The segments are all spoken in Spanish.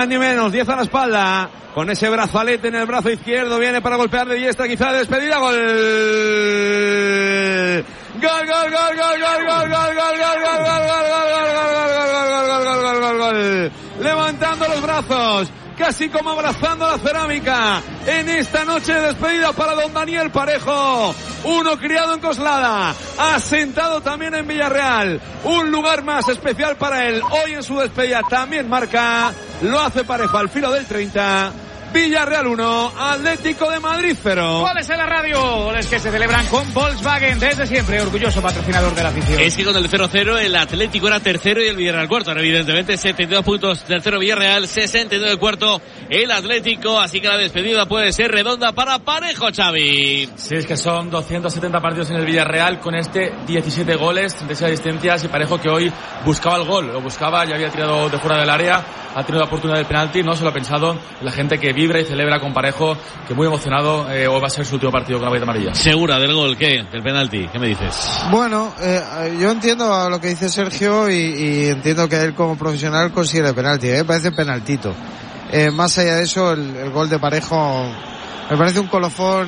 Ni menos, 10 a la espalda, con ese brazalete en el brazo izquierdo, viene para golpear de diestra, quizá de despedida, gol. Gol, gol, gol, gol, gol, gol, gol, gol, gol, gol, levantando los brazos, casi como abrazando la cerámica en esta noche de despedida para don Daniel Parejo, uno criado en Coslada, asentado también en Villarreal, un lugar más especial para él, hoy en su despedida también marca, lo hace Parejo al filo del 30. Villarreal 1, Atlético de Madrid 0. Goles en la radio, goles que se celebran con Volkswagen desde siempre, orgulloso patrocinador de la afición. Es que con el 0-0 el Atlético era tercero y el Villarreal cuarto. Ahora evidentemente 72 puntos tercero Villarreal, 69 cuarto el Atlético, así que la despedida puede ser redonda para Parejo, Xavi. Sí, es que son 270 partidos en el Villarreal con 17 goles, 36 asistencias y Parejo que hoy buscaba el gol, lo buscaba, ya había tirado de fuera del área, ha tenido la oportunidad del penalti, no se lo ha pensado, la gente que vibra y celebra con Parejo, que muy emocionado, hoy va a ser su último partido con la camiseta amarilla. ¿Segura del gol? ¿Qué? ¿Del penalti? ¿Qué me dices? Bueno, yo entiendo lo que dice Sergio y entiendo que él como profesional consigue el penalti, parece penaltito. Más allá de eso, el gol de Parejo me parece un colofón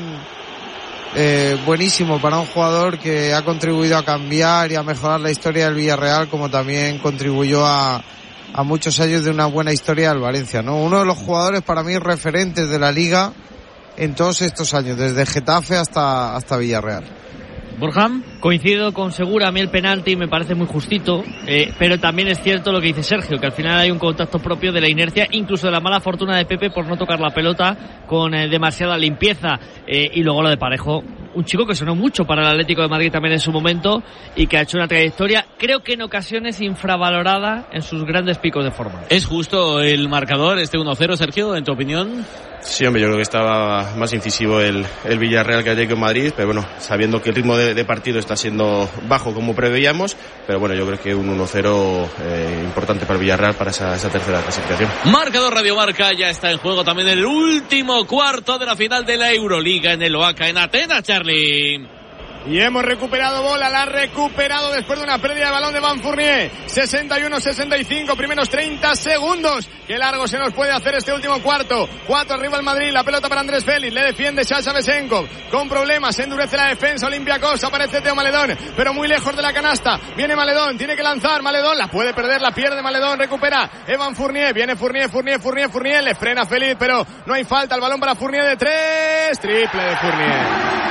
buenísimo para un jugador que ha contribuido a cambiar y a mejorar la historia del Villarreal, como también contribuyó a muchos años de una buena historia del Valencia, ¿no? Uno de los jugadores para mí referentes de la Liga en todos estos años, desde Getafe hasta Villarreal. Borjam, coincido con Segura, a mí el penalti me parece muy justito, pero también es cierto lo que dice Sergio, que al final hay un contacto propio de la inercia, incluso de la mala fortuna de Pepe por no tocar la pelota con demasiada limpieza, y luego lo de Parejo, un chico que sonó mucho para el Atlético de Madrid también en su momento y que ha hecho una trayectoria, creo que en ocasiones infravalorada en sus grandes picos de forma. ¿Es justo el marcador, este 1-0, Sergio, en tu opinión? Sí, hombre, yo creo que estaba más incisivo el Villarreal que el Atlético de Madrid, pero bueno, sabiendo que el ritmo de partido está siendo bajo como preveíamos, pero bueno, yo creo que un 1-0 importante para el Villarreal para esa tercera clasificación. Marcador Radio Marca, ya está en juego también el último cuarto de la final de la Euroliga en el Oaca, en Atenas, Charlie. Y hemos recuperado bola, la ha recuperado después de una pérdida de balón de Van Fournier. 61-65, primeros 30 segundos. Qué largo se nos puede hacer este último cuarto. 4 arriba el Madrid, la pelota para Andrés Félix, le defiende Sasha Besenkov. Con problemas, endurece la defensa Olympiacos, aparece Teo Maledón, pero muy lejos de la canasta. Viene Maledón, tiene que lanzar, Maledón, la puede perder, la pierde Maledón, recupera Evan Fournier, viene Fournier, le frena Félix, pero no hay falta, el balón para Fournier de 3, triple de Fournier.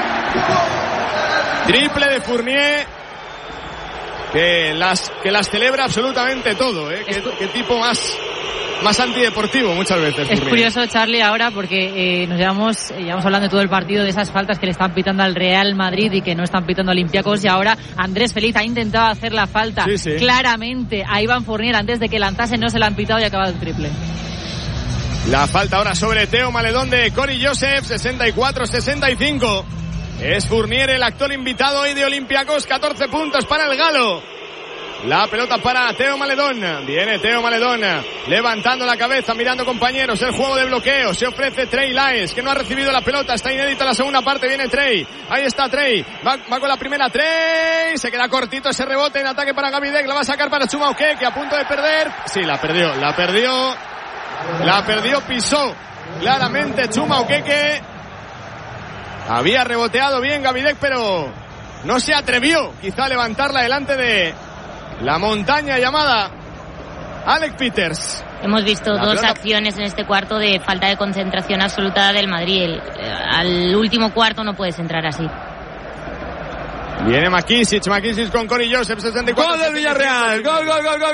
Triple de Fournier, que las celebra absolutamente todo, qué tipo más antideportivo muchas veces. Es curioso, Charlie, ahora porque nos llevamos hablando de todo el partido, de esas faltas que le están pitando al Real Madrid y que no están pitando a Olympiacos, y ahora Andrés Félix ha intentado hacer la falta claramente a Evan Fournier antes de que lanzase, no se la han pitado y ha acabado el triple. La falta ahora sobre Teo Maledón de Cory Joseph, 64-65. Es Fournier el actual invitado hoy de Olympiacos, 14 puntos para el galo. La pelota para Teo Maledón. Viene Teo Maledón levantando la cabeza, mirando compañeros. El juego de bloqueo. Se ofrece Trey Lyles, que no ha recibido la pelota. Está inédita la segunda parte. Viene Trey. Ahí está Trey. Va con la primera. Trey. Se queda cortito ese rebote en ataque para Gavidec. La va a sacar para Chuma Okeke, a punto de perder. Sí, la perdió. Pisó claramente Chuma Okeke. Había reboteado bien Gavidec, pero no se atrevió quizá a levantarla delante de la montaña llamada Alec Peters. Hemos visto dos acciones en este cuarto de falta de concentración absoluta del Madrid. Al último cuarto no puedes entrar así. Viene Makisic con Cory Joseph, 64. Gol del Villarreal. Gol.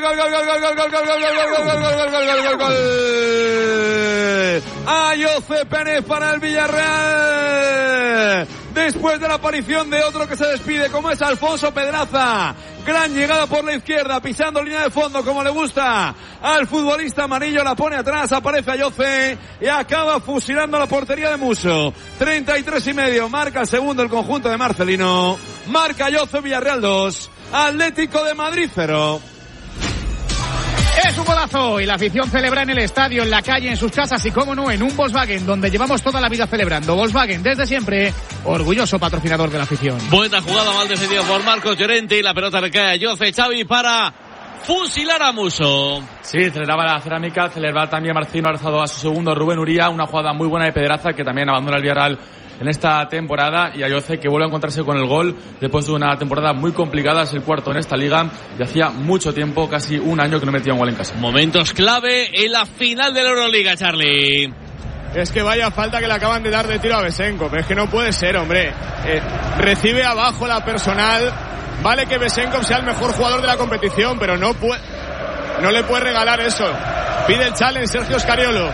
Ayoce Pérez para el Villarreal. Después de la aparición de otro que se despide, como es Alfonso Pedraza. Gran llegada por la izquierda, pisando línea de fondo como le gusta al futbolista amarillo, la pone atrás, aparece Ayoce y acaba fusilando la portería de Muso. 33,5, marca el segundo el conjunto de Marcelino. Marca Ayoce, Villarreal 2, Atlético de Madrid 0. Es un golazo y la afición celebra en el estadio, en la calle, en sus casas y, cómo no, en un Volkswagen, donde llevamos toda la vida celebrando. Volkswagen, desde siempre, orgulloso patrocinador de la afición. Buena jugada, mal defendido por Marcos Llorente y la pelota recae a Ayoce. Xavi para fusilar a Muso. Sí, celebraba la cerámica, celebraba también Marcino Arzado a su segundo Rubén Uría, una jugada muy buena de Pedraza que también abandona el Villarreal en esta temporada, y Ayoce, que vuelve a encontrarse con el gol después de una temporada muy complicada. Es el cuarto en esta liga y hacía mucho tiempo, casi un año, que no metía un gol en casa. Momentos clave en la final de la Euroliga, Charlie. Es que vaya falta que le acaban de dar de tiro a Besenkov. Es que no puede ser, hombre. Recibe abajo la personal. Vale que Besenkov sea el mejor jugador de la competición, pero no le puede regalar eso. Pide el challenge Sergio Scariolo.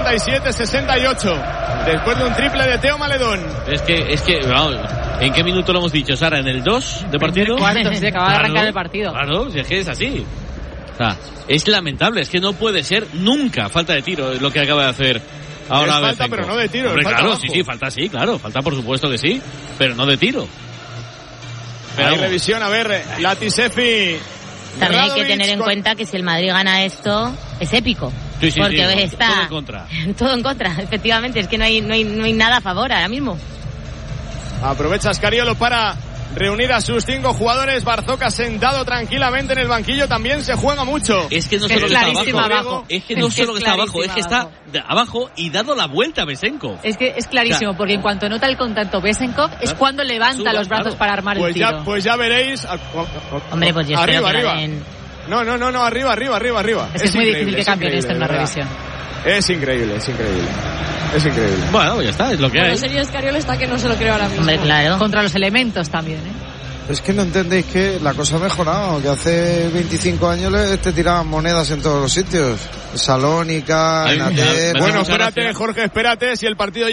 67-68. Después de un triple de Teo Maledón. Es que, vamos, ¿en qué minuto lo hemos dicho, Sara? ¿En el 2 de partido? Cuarto, se acaba de arrancar el partido. Claro, si es que es así. O sea, es lamentable, es que no puede ser nunca falta de tiro lo que acaba de hacer ahora. Es falta, pero no de tiro. Hombre, claro, abajo. sí, falta sí, claro. Falta por supuesto que sí, pero no de tiro. Pero hay revisión, a ver, Latisefi. También hay que tener en cuenta que si el Madrid gana esto, es épico. Sí, porque está todo en contra. Todo en contra, efectivamente. Es que no hay nada a favor ahora mismo. Aprovecha Scariolo para reunir a sus 5 jugadores. Barzoca sentado tranquilamente en el banquillo, también se juega mucho. Es que no solo está abajo. Es que no solo está abajo, es que está abajo y dado la vuelta a Besenkov. Es que es clarísimo, porque en cuanto nota el contacto Besenkov es cuando levanta los brazos para armar el tiro. Pues ya veréis. Hombre, pues yo espero que la den. No, arriba. Es muy difícil que cambien esto en una revisión. Es increíble. Bueno, ya está, es lo que hay. En serio, Scariolo está que no se lo creo ahora mismo. Hombre, claro. Contra los elementos también, ¿eh? Es que no entendéis que la cosa ha mejorado, que hace 25 años te tiraban monedas en todos los sitios. Salónica, en Atenas. Bueno, espérate, Jorge, si el partido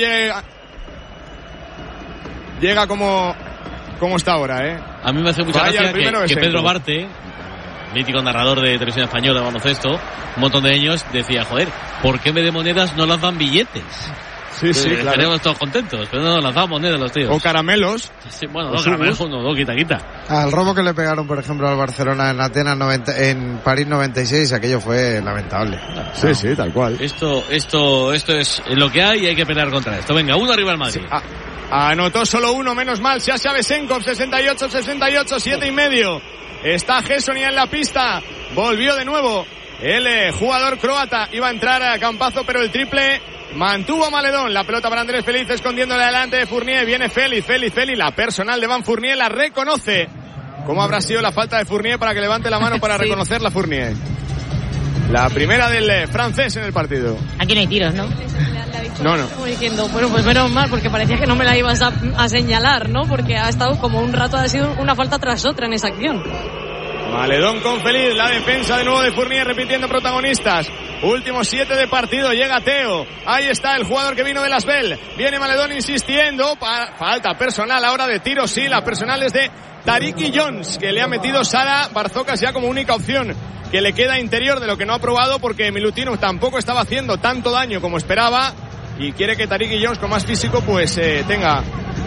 llega como está ahora, ¿eh? A mí me hace mucha gracia que Pedro Barte, mítico narrador de televisión española de baloncesto, un montón de años, decía, joder, ¿por qué en vez de monedas no lanzan billetes? Sí, claro. Estaríamos todos contentos, pero no nos lanzaban monedas los tíos. O caramelos. Sí, bueno, no, caramelos, no, quita. Al robo que le pegaron, por ejemplo, al Barcelona en Atenas en París 96, aquello fue lamentable. Sí, tal cual. Esto es lo que hay y hay que pelear contra esto. Venga, uno arriba el Madrid. Sí. Anotó solo uno, menos mal. Sasha Besenkov, 68-68, 7,5. Está Gessonia en la pista. Volvió de nuevo el jugador croata. Iba a entrar a Campazzo, pero el triple mantuvo a Maledón. La pelota para Andrés Feliz, escondiéndole delante de Fournier. Viene Félix. La personal de Van Fournier la reconoce. ¿Cómo habrá sido la falta de Fournier para que levante la mano para reconocerla Fournier? La primera del francés en el partido. Aquí no hay tiros, ¿no? No. Como diciendo, bueno, pues menos mal, porque parecía que no me la ibas a señalar, ¿no? Porque ha estado como un rato, ha sido una falta tras otra en esa acción. Maledón con Feliz, la defensa de nuevo de Fournier repitiendo protagonistas. Últimos 7 de partido, llega Teo. Ahí está el jugador que vino de Las Bell. Viene Maledón insistiendo. Falta personal ahora de tiro, sí, la personal es de Tariq Jones, que le ha metido Sara Barzocas ya como única opción que le queda interior, de lo que no ha probado, porque Milutinov tampoco estaba haciendo tanto daño como esperaba y quiere que Tariq Jones, con más físico, pues tenga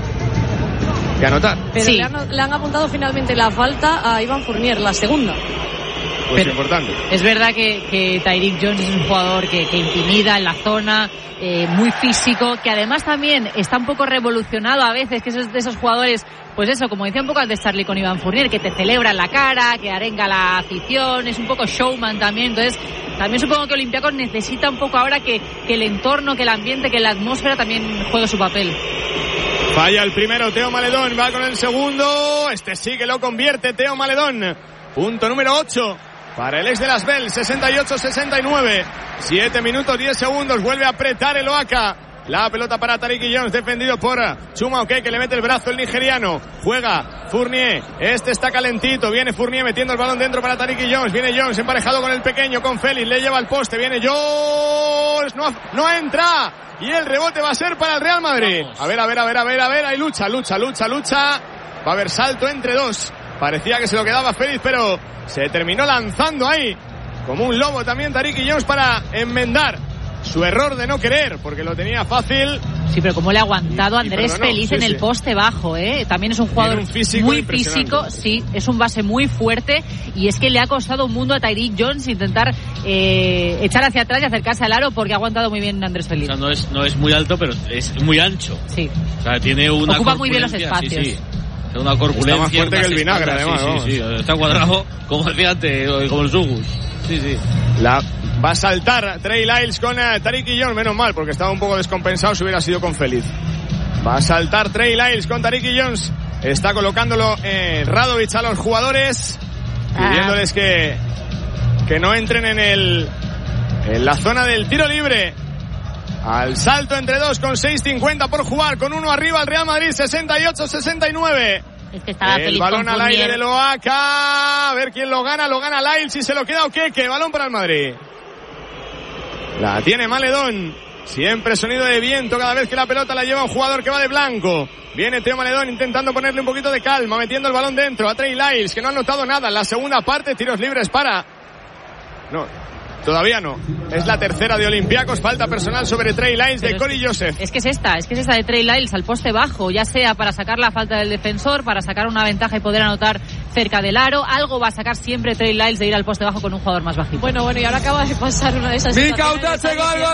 que anotar. Pero sí, le han apuntado finalmente la falta a Ivan Fournier, la segunda. Pues importante. Es verdad que Tariq Jones es un jugador que intimida en la zona, muy físico, que además también está un poco revolucionado a veces, que es de esos jugadores, pues eso, como decía un poco antes Charlie con Ivan Fournier, que te celebra en la cara, que arenga la afición, es un poco showman también. Entonces también supongo que Olympiacos necesita un poco ahora que el entorno, que el ambiente, que la atmósfera también juegue su papel. Falla el primero Teo Maledón, va con el segundo, este sí que lo convierte Teo Maledón. Punto número 8 para el ex de Las Bell, 68-69. 7 minutos 10 segundos, vuelve a apretar el Oaka. La pelota para Tariq Jones, defendido por Chuma Okey, que le mete el brazo el nigeriano. Juega Fournier, este está calentito. Viene Fournier metiendo el balón dentro para Tariq Jones. Viene Jones emparejado con el pequeño, con Félix, le lleva al poste. Viene Jones, no entra. Y el rebote va a ser para el Real Madrid. A ver, hay lucha. Va a haber salto entre dos. Parecía que se lo quedaba Félix, pero se terminó lanzando ahí como un lobo también Tariq Jones para enmendar su error de no querer, porque lo tenía fácil. Sí, pero como le ha aguantado Andrés Feliz en el poste bajo, ¿eh? También es un jugador muy físico, sí, es un base muy fuerte, y es que le ha costado un mundo a Tariq Jones intentar echar hacia atrás y acercarse al aro, porque ha aguantado muy bien Andrés Feliz. O sea, no es muy alto, pero es muy ancho. Sí. O sea, tiene una ocupa muy bien los espacios. Sí. Una corpulencia. Está más fuerte que el vinagre, además. Sí, está cuadrado, como decía antes, como el Sugus. Sí. Va a saltar Trey Lyles con Tariq Jones, menos mal, porque estaba un poco descompensado si hubiera sido con Feliz. Va a saltar Trey Lyles con Tariq Jones. Está colocándolo Radovic a los jugadores, pidiéndoles que no entren en la zona del tiro libre. Al salto entre dos con 6:50 por jugar, con uno arriba el Real Madrid, 68-69. Es que estaba el balón al aire de Loaca. A ver quién lo gana Lyles, si se lo queda o qué. Balón para el Madrid. La tiene Maledón. Siempre sonido de viento cada vez que la pelota la lleva un jugador que va de blanco. Viene Teo Maledón intentando ponerle un poquito de calma, metiendo el balón dentro a Trey Lyles, que no ha notado nada en la segunda parte. Tiros libres para... No, todavía no. Es la tercera de Olympiacos. Falta personal sobre Trey Lyles de Corey Joseph. Es que es esta de Trey Lyles al poste bajo, ya sea para sacar la falta del defensor, para sacar una ventaja y poder anotar cerca del aro. Algo va a sacar siempre Trey Lyles de ir al poste bajo con un jugador más bajito. Bueno, y ahora acaba de pasar una de esas situaciones.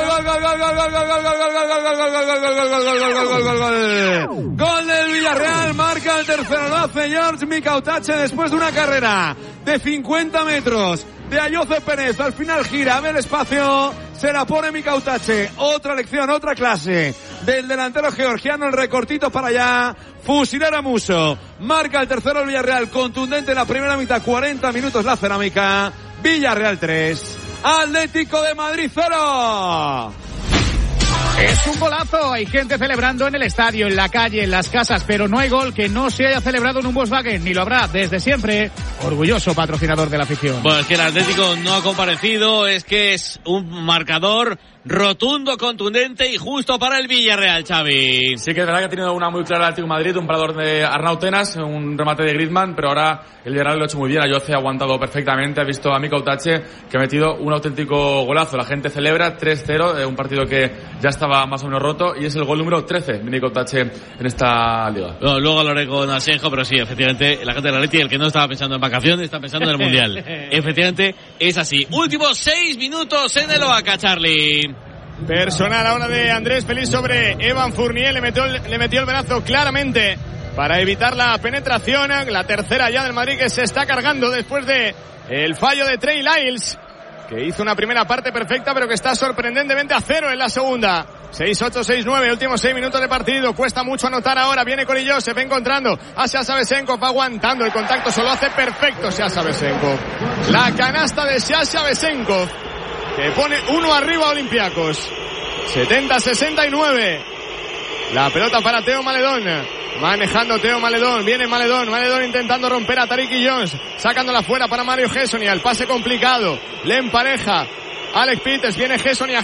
Gol del Villarreal, marca el tercero, lo hace George Mikautache después de una carrera de 50 metros de Ayoce Pérez. Al final gira, a ver espacio, se la pone Mikautache. Otra lección, otra clase del delantero georgiano, el recortito para allá. Fusilera Muso, marca el tercero el Villarreal, contundente en la primera mitad, 40 minutos la Cerámica. Villarreal 3, Atlético de Madrid 0. Es un golazo, hay gente celebrando en el estadio, en la calle, en las casas, pero no hay gol que no se haya celebrado en un Volkswagen, ni lo habrá desde siempre. Orgulloso patrocinador de la afición. Bueno, es que el Atlético no ha comparecido, es que es un marcador rotundo, contundente y justo para el Villarreal, Xavi. Sí que es verdad que ha tenido una muy clara el Atlético de Madrid, un parador de Arnau Tenas, un remate de Griezmann, pero ahora el Villarreal lo ha hecho muy bien. Ayoce ha aguantado perfectamente, ha visto a Mikautache que ha metido un auténtico golazo. La gente celebra 3-0, un partido que ya estaba más o menos roto, y es el gol número 13 de Mikautache en esta liga. No, luego hablaré con Asenjo, pero sí, efectivamente, la gente del Atleti, el que no estaba pensando en vacaciones, está pensando en el Mundial. Efectivamente, es así. Últimos 6 minutos en el Oaca, Charlie. Personal ahora de Andrés Feliz sobre Evan Fournier, le metió el brazo claramente para evitar la penetración. La tercera ya del Madrid, que se está cargando después de el fallo de Trey Lyles, que hizo una primera parte perfecta, pero que está sorprendentemente a 0 en la segunda. 6-8, 6-9, últimos 6 minutos de partido. Cuesta mucho anotar ahora. Viene Corey Joseph encontrando a Sasha Besenkov, aguantando el contacto. Solo hace perfecto Sasha Besenkov. La canasta de Sasha Besenkov, que pone uno arriba a Olympiacos. 70-69. La pelota para Teo Maledón. Manejando Teo Maledón. Viene Maledón intentando romper a Tariq Jones. Sacándola fuera para Mario Gessonia. El pase complicado. Le empareja Alex Peters. Viene Gessonia.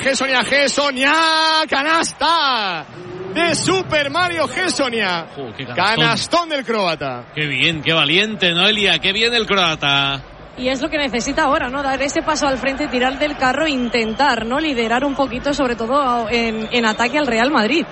¡Canasta! De Super Mario Gessonia. Canastón del croata. Qué bien, qué valiente, Noelia. Qué bien el croata. Y es lo que necesita ahora, ¿no? Dar ese paso al frente, tirar del carro e intentar, ¿no? Liderar un poquito, sobre todo en ataque al Real Madrid.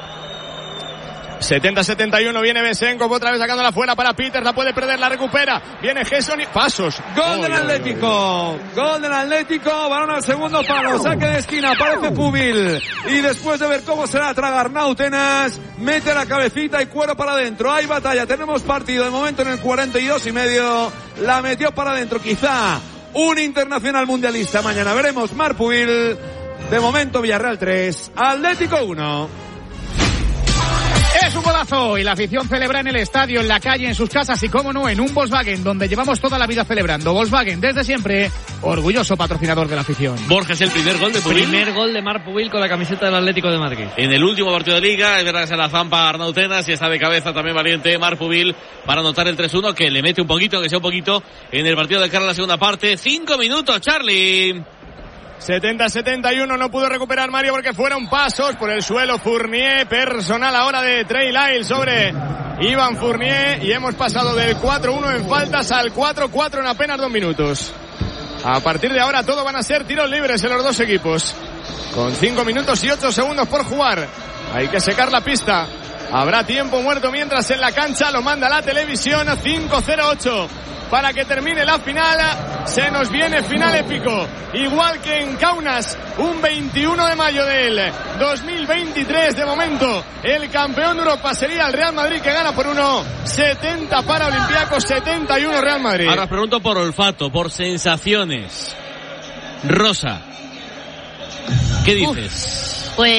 70-71, viene Besenkov otra vez sacándola afuera para Peters, la puede perder, la recupera, viene Gessonia, pasos. Gol del Atlético, balón al segundo palo, saque de esquina, aparece Pubil, y después de ver cómo se la traga Arnau Tenas, mete la cabecita y cuero para adentro. Hay batalla, tenemos partido de momento en el 42,5, la metió para adentro, quizá un internacional mundialista mañana, veremos. Marc Pubil, de momento Villarreal 3, Atlético 1. Es un golazo y la afición celebra en el estadio, en la calle, en sus casas y, cómo no, en un Volkswagen, donde llevamos toda la vida celebrando. Volkswagen, desde siempre, orgulloso patrocinador de la afición. Borges, el primer gol de Pubil. Primer gol de Marc Pubil con la camiseta del Atlético de Madrid. En el último partido de Liga, es verdad que se la zampa Arnau Tenas y está de cabeza también valiente Marc Pubil para anotar el 3-1, que le mete un poquito, aunque sea un poquito, en el partido de cara a la segunda parte. 5 minutos, Charlie. 70-71, no pudo recuperar Mario porque fueron pasos por el suelo. Fournier, personal ahora de Trey Lyles sobre Ivan Fournier, y hemos pasado del 4-1 en faltas al 4-4 en apenas 2 minutos. A partir de ahora todo van a ser tiros libres en los dos equipos, con 5 minutos y 8 segundos por jugar. Hay que secar la pista Habrá tiempo muerto mientras en la cancha lo manda la televisión. 5:08 para que termine la final. Se nos viene final épico, igual que en Kaunas, un 21 de mayo del 2023. De momento el campeón de Europa sería el Real Madrid, que gana por 1-70 para Olympiacos, 71 Real Madrid. Ahora os pregunto por olfato, por sensaciones. Rosa, ¿qué dices? Pues...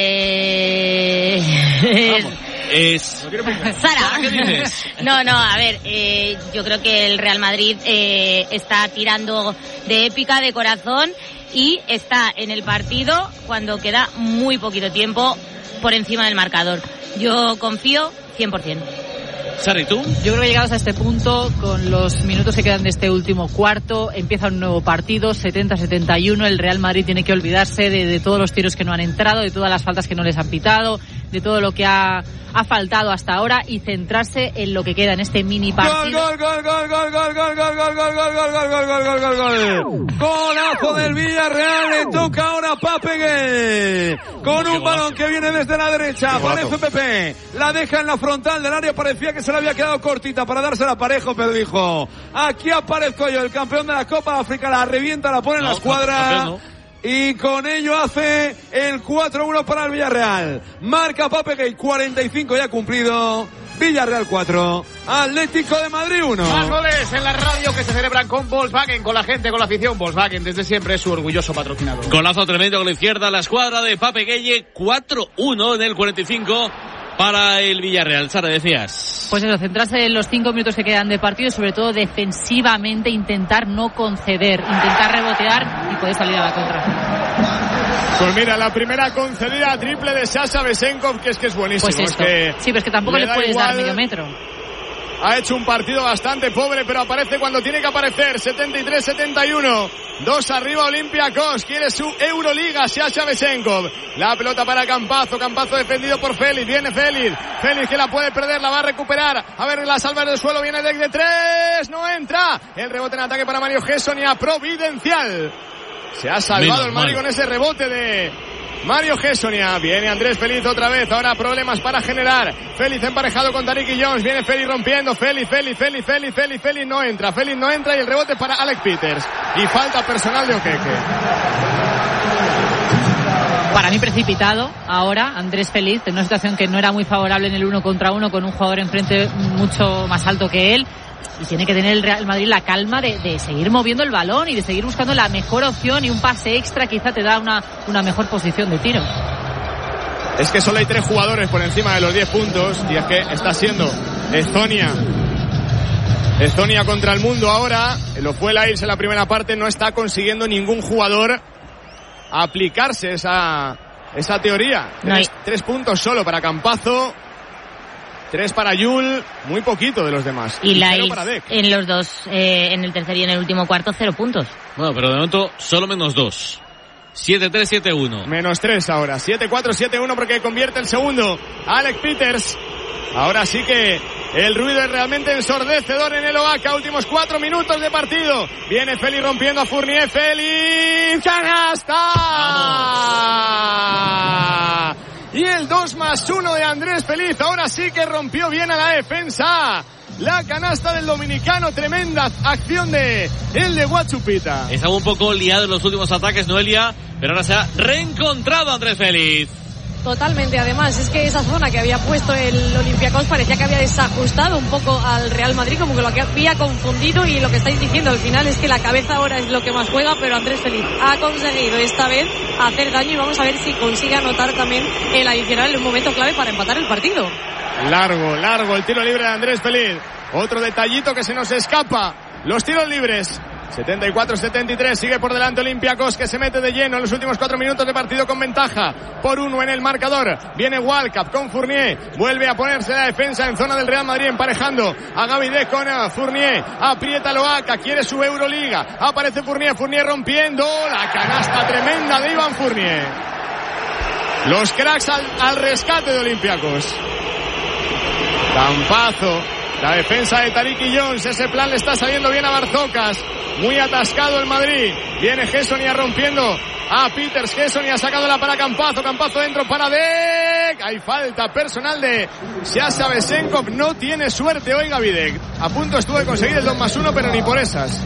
Sara, ¿qué dices? No, a ver, yo creo que el Real Madrid está tirando de épica, de corazón, y está en el partido cuando queda muy poquito tiempo por encima del marcador. Yo confío 100%. Sara, ¿y tú? Yo creo que llegados a este punto, con los minutos que quedan de este último cuarto, empieza un nuevo partido, 70-71. El Real Madrid tiene que olvidarse de todos los tiros que no han entrado, de todas las faltas que no les han pitado, de todo lo que ha faltado hasta ahora, y centrarse en lo que queda en este mini partido. Gol. Golazo del Villarreal, le toca ahora a Pape con un balón que viene desde la derecha. Aparece Pepe, la deja en la frontal del área, parecía que se le había quedado cortita para dársela a Parejo, pero dijo: aquí aparezco yo, el campeón de la Copa de África, la revienta, la pone en la escuadra. Y con ello hace el 4-1 para el Villarreal. Marca Pape Gay, 45 ya cumplido. Villarreal 4, Atlético de Madrid 1. Más goles en la radio que se celebran con Volkswagen, con la gente, con la afición. Volkswagen desde siempre es su orgulloso patrocinador. Golazo tremendo con la izquierda, la escuadra de Pape Gueye, 4-1 en el 45 para el Villarreal. Sara, decías. Pues eso, centrarse en los 5 minutos que quedan de partido, y sobre todo defensivamente intentar no conceder, intentar rebotear y poder salir a la contra. Pues mira, la primera concedida, triple de Sasha Besenkov, que es buenísimo. Pues sí, pero es que tampoco le puedes dar medio metro. Ha hecho un partido bastante pobre, pero aparece cuando tiene que aparecer. 73-71. 2 arriba Olympiacos. Quiere su Euroliga, Sasha Besenkov. La pelota para Campazzo. Campazzo defendido por Félix. Viene Félix. Félix que la puede perder, la va a recuperar. A ver, la salva del suelo. Viene Deck de 3. No entra. El rebote en ataque para Mario Gessonia. Providencial. Se ha salvado el Madrid con ese rebote de Mario Gessonia. Viene Andrés Félix otra vez. Ahora problemas para generar. Félix emparejado con Tariq Jones. Viene Félix rompiendo. Félix no entra. Félix no entra, y el rebote para Alec Peters. Y falta personal de Okeke. Para mí precipitado ahora Andrés Félix, en una situación que no era muy favorable en el 1 contra 1, con un jugador enfrente mucho más alto que él. Y tiene que tener el Real Madrid la calma de seguir moviendo el balón y de seguir buscando la mejor opción, y un pase extra quizá te da una mejor posición de tiro. Es que solo hay 3 jugadores por encima de los 10 puntos, y es que está siendo Estonia contra el mundo ahora. Lo fue la Ilse en la primera parte. No está consiguiendo ningún jugador aplicarse esa teoría. 3 puntos solo para Campazzo, 3 para Yul, muy poquito de los demás. Y la en los dos, en el tercer y en el último cuarto, 0 puntos. Bueno, pero de momento solo -2. 7-3, 7-1. -3 ahora. 7-4, 7-1 porque convierte el segundo Alec Peters. Ahora sí que el ruido es realmente ensordecedor en el Oaca. Últimos 4 minutos de partido. Viene Félix rompiendo a Fournier. Félix, ¡canasta! Y el 2+1 de Andrés Félix. Ahora sí que rompió bien a la defensa. La canasta del dominicano, tremenda acción de Guachupita. Estaba un poco liado en los últimos ataques, Noelia, pero ahora se ha reencontrado Andrés Félix. Totalmente, además es que esa zona que había puesto el Olympiacos parecía que había desajustado un poco al Real Madrid, como que lo que había confundido, y lo que estáis diciendo al final es que la cabeza ahora es lo que más juega, pero Andrés Félix ha conseguido esta vez hacer daño, y vamos a ver si consigue anotar también el adicional en un momento clave para empatar el partido. Largo el tiro libre de Andrés Félix. Otro detallito que se nos escapa. Los tiros libres. 74-73, sigue por delante Olympiacos, que se mete de lleno en los últimos 4 minutos de partido con ventaja por 1 en el marcador. Viene Walcap con Fournier, vuelve a ponerse la defensa en zona del Real Madrid, emparejando a Gavidé con Fournier. Aprieta Loaca, quiere su Euroliga. Aparece Fournier rompiendo la canasta tremenda de Ivan Fournier. Los cracks al rescate de Olympiacos. Campazzo, la defensa de Tariq Jones, ese plan le está saliendo bien a Barzocas. Muy atascado el Madrid. Viene Gessonia rompiendo a Peters. Gessonia ha sacado la para Campazzo. Campazzo dentro para Gavidec. Hay falta personal de Sasha Besenkov. No tiene suerte hoy Gavidec. A punto estuvo de conseguir el 2+1, pero ni por esas.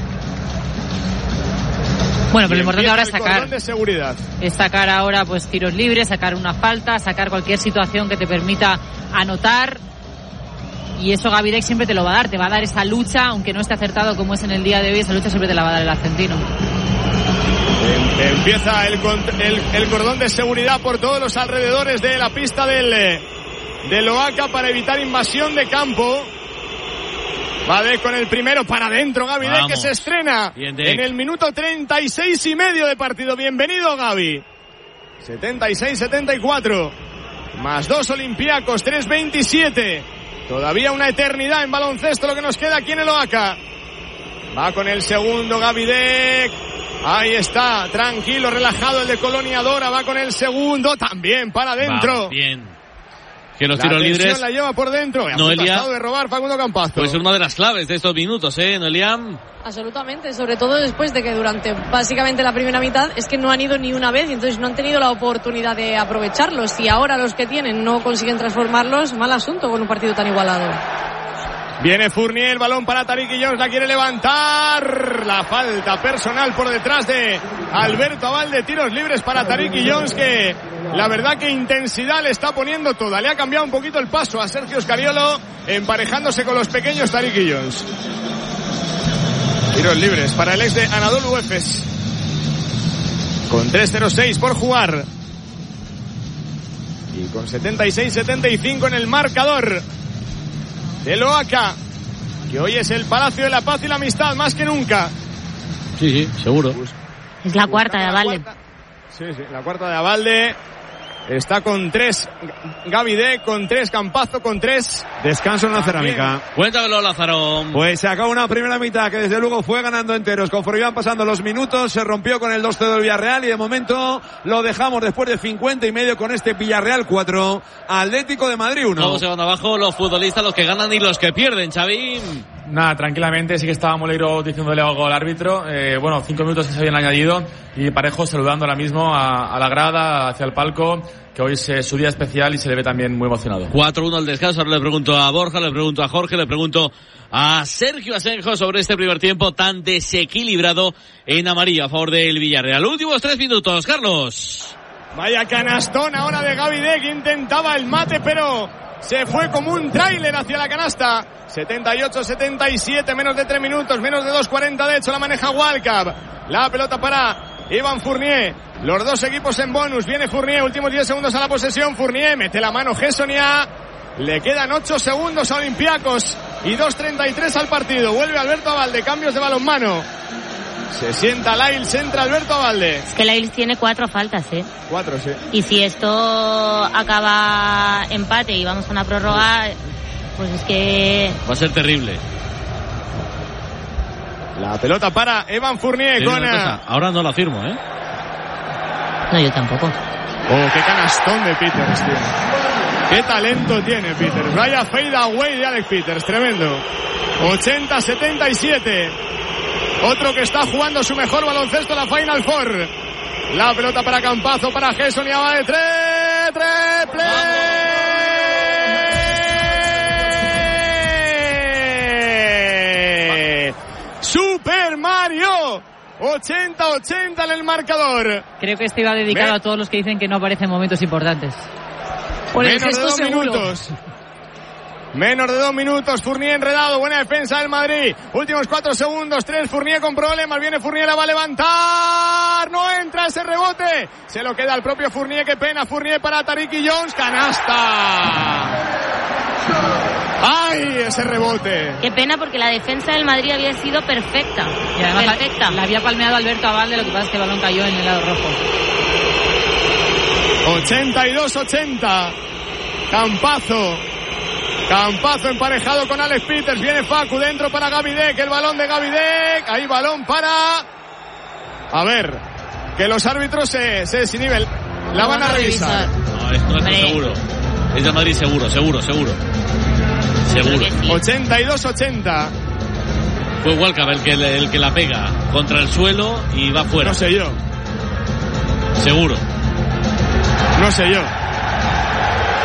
Bueno, pero lo importante ahora es sacar, de seguridad. Es sacar ahora pues tiros libres, sacar una falta, sacar cualquier situación que te permita anotar. Y eso Gavidec siempre te lo va a dar, te va a dar esa lucha, aunque no esté acertado como es en el día de hoy, esa lucha siempre te la va a dar el argentino. Empieza el cordón de seguridad por todos los alrededores de la pista del Oaca para evitar invasión de campo. Gavidec con el primero para adentro, Gavidec que se estrena en el minuto 36,5 de partido. Bienvenido, Gavi. 76-74. Más 2 Olympiacos, 3-27. Todavía una eternidad en baloncesto lo que nos queda aquí en el Oaca. Va con el segundo Gavidec. Ahí está, tranquilo, relajado el de Colonia Dora. Va con el segundo, también para adentro. Bien. Que los tiros libres la lleva por dentro. Noelia, de robar Facundo Campazo. Pues una de las claves de estos minutos, Noelia. Absolutamente, sobre todo después de que durante básicamente la primera mitad es que no han ido ni una vez y entonces no han tenido la oportunidad de aprovecharlos, y ahora los que tienen no consiguen transformarlos. Mal asunto con un partido tan igualado. Viene Fournier, el balón para Tariq Jones, la quiere levantar. La falta personal por detrás de Alberto Abalde. Tiros libres para Tariq Jones, que la verdad que intensidad le está poniendo toda. Le ha cambiado un poquito el paso a Sergio Scariolo, emparejándose con los pequeños Tariq Jones. Tiros libres para el ex de Anadolu Efes, con 3:06 por jugar y con 76-75 en el marcador del Oaca, que hoy es el Palacio de la Paz y la Amistad más que nunca. Sí, seguro. Es la cuarta de Abalde. Sí, la cuarta de Abalde. Está con 3 Gavidec, con 3 Campazo, con 3. Descanso en la cerámica. Cuéntamelo, Lázaro. Pues se acabó una primera mitad que desde luego fue ganando enteros. Conforme iban pasando los minutos, se rompió con el 2-0 del Villarreal y de momento lo dejamos después de 50 y medio con este Villarreal 4, Atlético de Madrid 1. ¿Cómo se van abajo los futbolistas, los que ganan y los que pierden, Xavi? Nada, tranquilamente, sí que estaba Moleiro diciéndole algo al árbitro. 5 minutos que se habían añadido y Parejo saludando ahora mismo a la grada, hacia el palco, que hoy es su día especial y se le ve también muy emocionado. 4-1 al descanso. Ahora le pregunto a Borja, le pregunto a Jorge, le pregunto a Sergio Asenjo sobre este primer tiempo tan desequilibrado en amarillo a favor del Villarreal. Últimos 3 minutos, Carlos. Vaya canastón ahora de Gavidec, que intentaba el mate, pero se fue como un tráiler hacia la canasta. 78-77, menos de 3 minutos, menos de 2:40 de hecho, la maneja Walcap. La pelota para Ivan Fournier. Los dos equipos en bonus. Viene Fournier, últimos 10 segundos a la posesión. Fournier mete la mano Gessonia. Le quedan 8 segundos a Olympiacos y 2:33 al partido. Vuelve Alberto Abalde, cambios de balonmano. Se sienta Lails, entra Alberto Abalde. Es que Lails tiene 4 faltas, 4, sí. Y si esto acaba empate y vamos a una prórroga, pues es que va a ser terrible. La pelota para Evan Fournier con... Ahora no la firmo, No, yo tampoco. Oh, qué canastón de Peters, tío. Qué talento tiene Peters. Vaya fade away de Alex Peters, tremendo. 80-77. Otro que está jugando su mejor baloncesto en la Final Four. La pelota para Campazo, para Gesson y va de 3 play. Super Mario. 80-80 en el marcador. Creo que este iba dedicado a todos los que dicen que no aparecen momentos importantes. Por el gesto seguro. Menos de 2 minutos, Fournier enredado, buena defensa del Madrid. Últimos 4 segundos, 3, Fournier con problemas, viene Fournier, la va a levantar, no entra ese rebote, se lo queda al propio Fournier, qué pena, Fournier para Tariq Jones, canasta. ¡Ay, ese rebote! Qué pena porque la defensa del Madrid había sido perfecta. Y además la había palmeado Alberto Abalde, lo que pasa es que el balón cayó en el lado rojo. 82-80, Campazo emparejado con Alex Peters. Viene Facu dentro para Gavidec. El balón de Gavidec. Ahí balón para... A ver, que los árbitros se desinhiben. La van a revisar. No, esto es seguro. Es de Madrid seguro. 82-80. Fue Walcap el que la pega contra el suelo y va fuera. No sé yo. Seguro. No sé yo.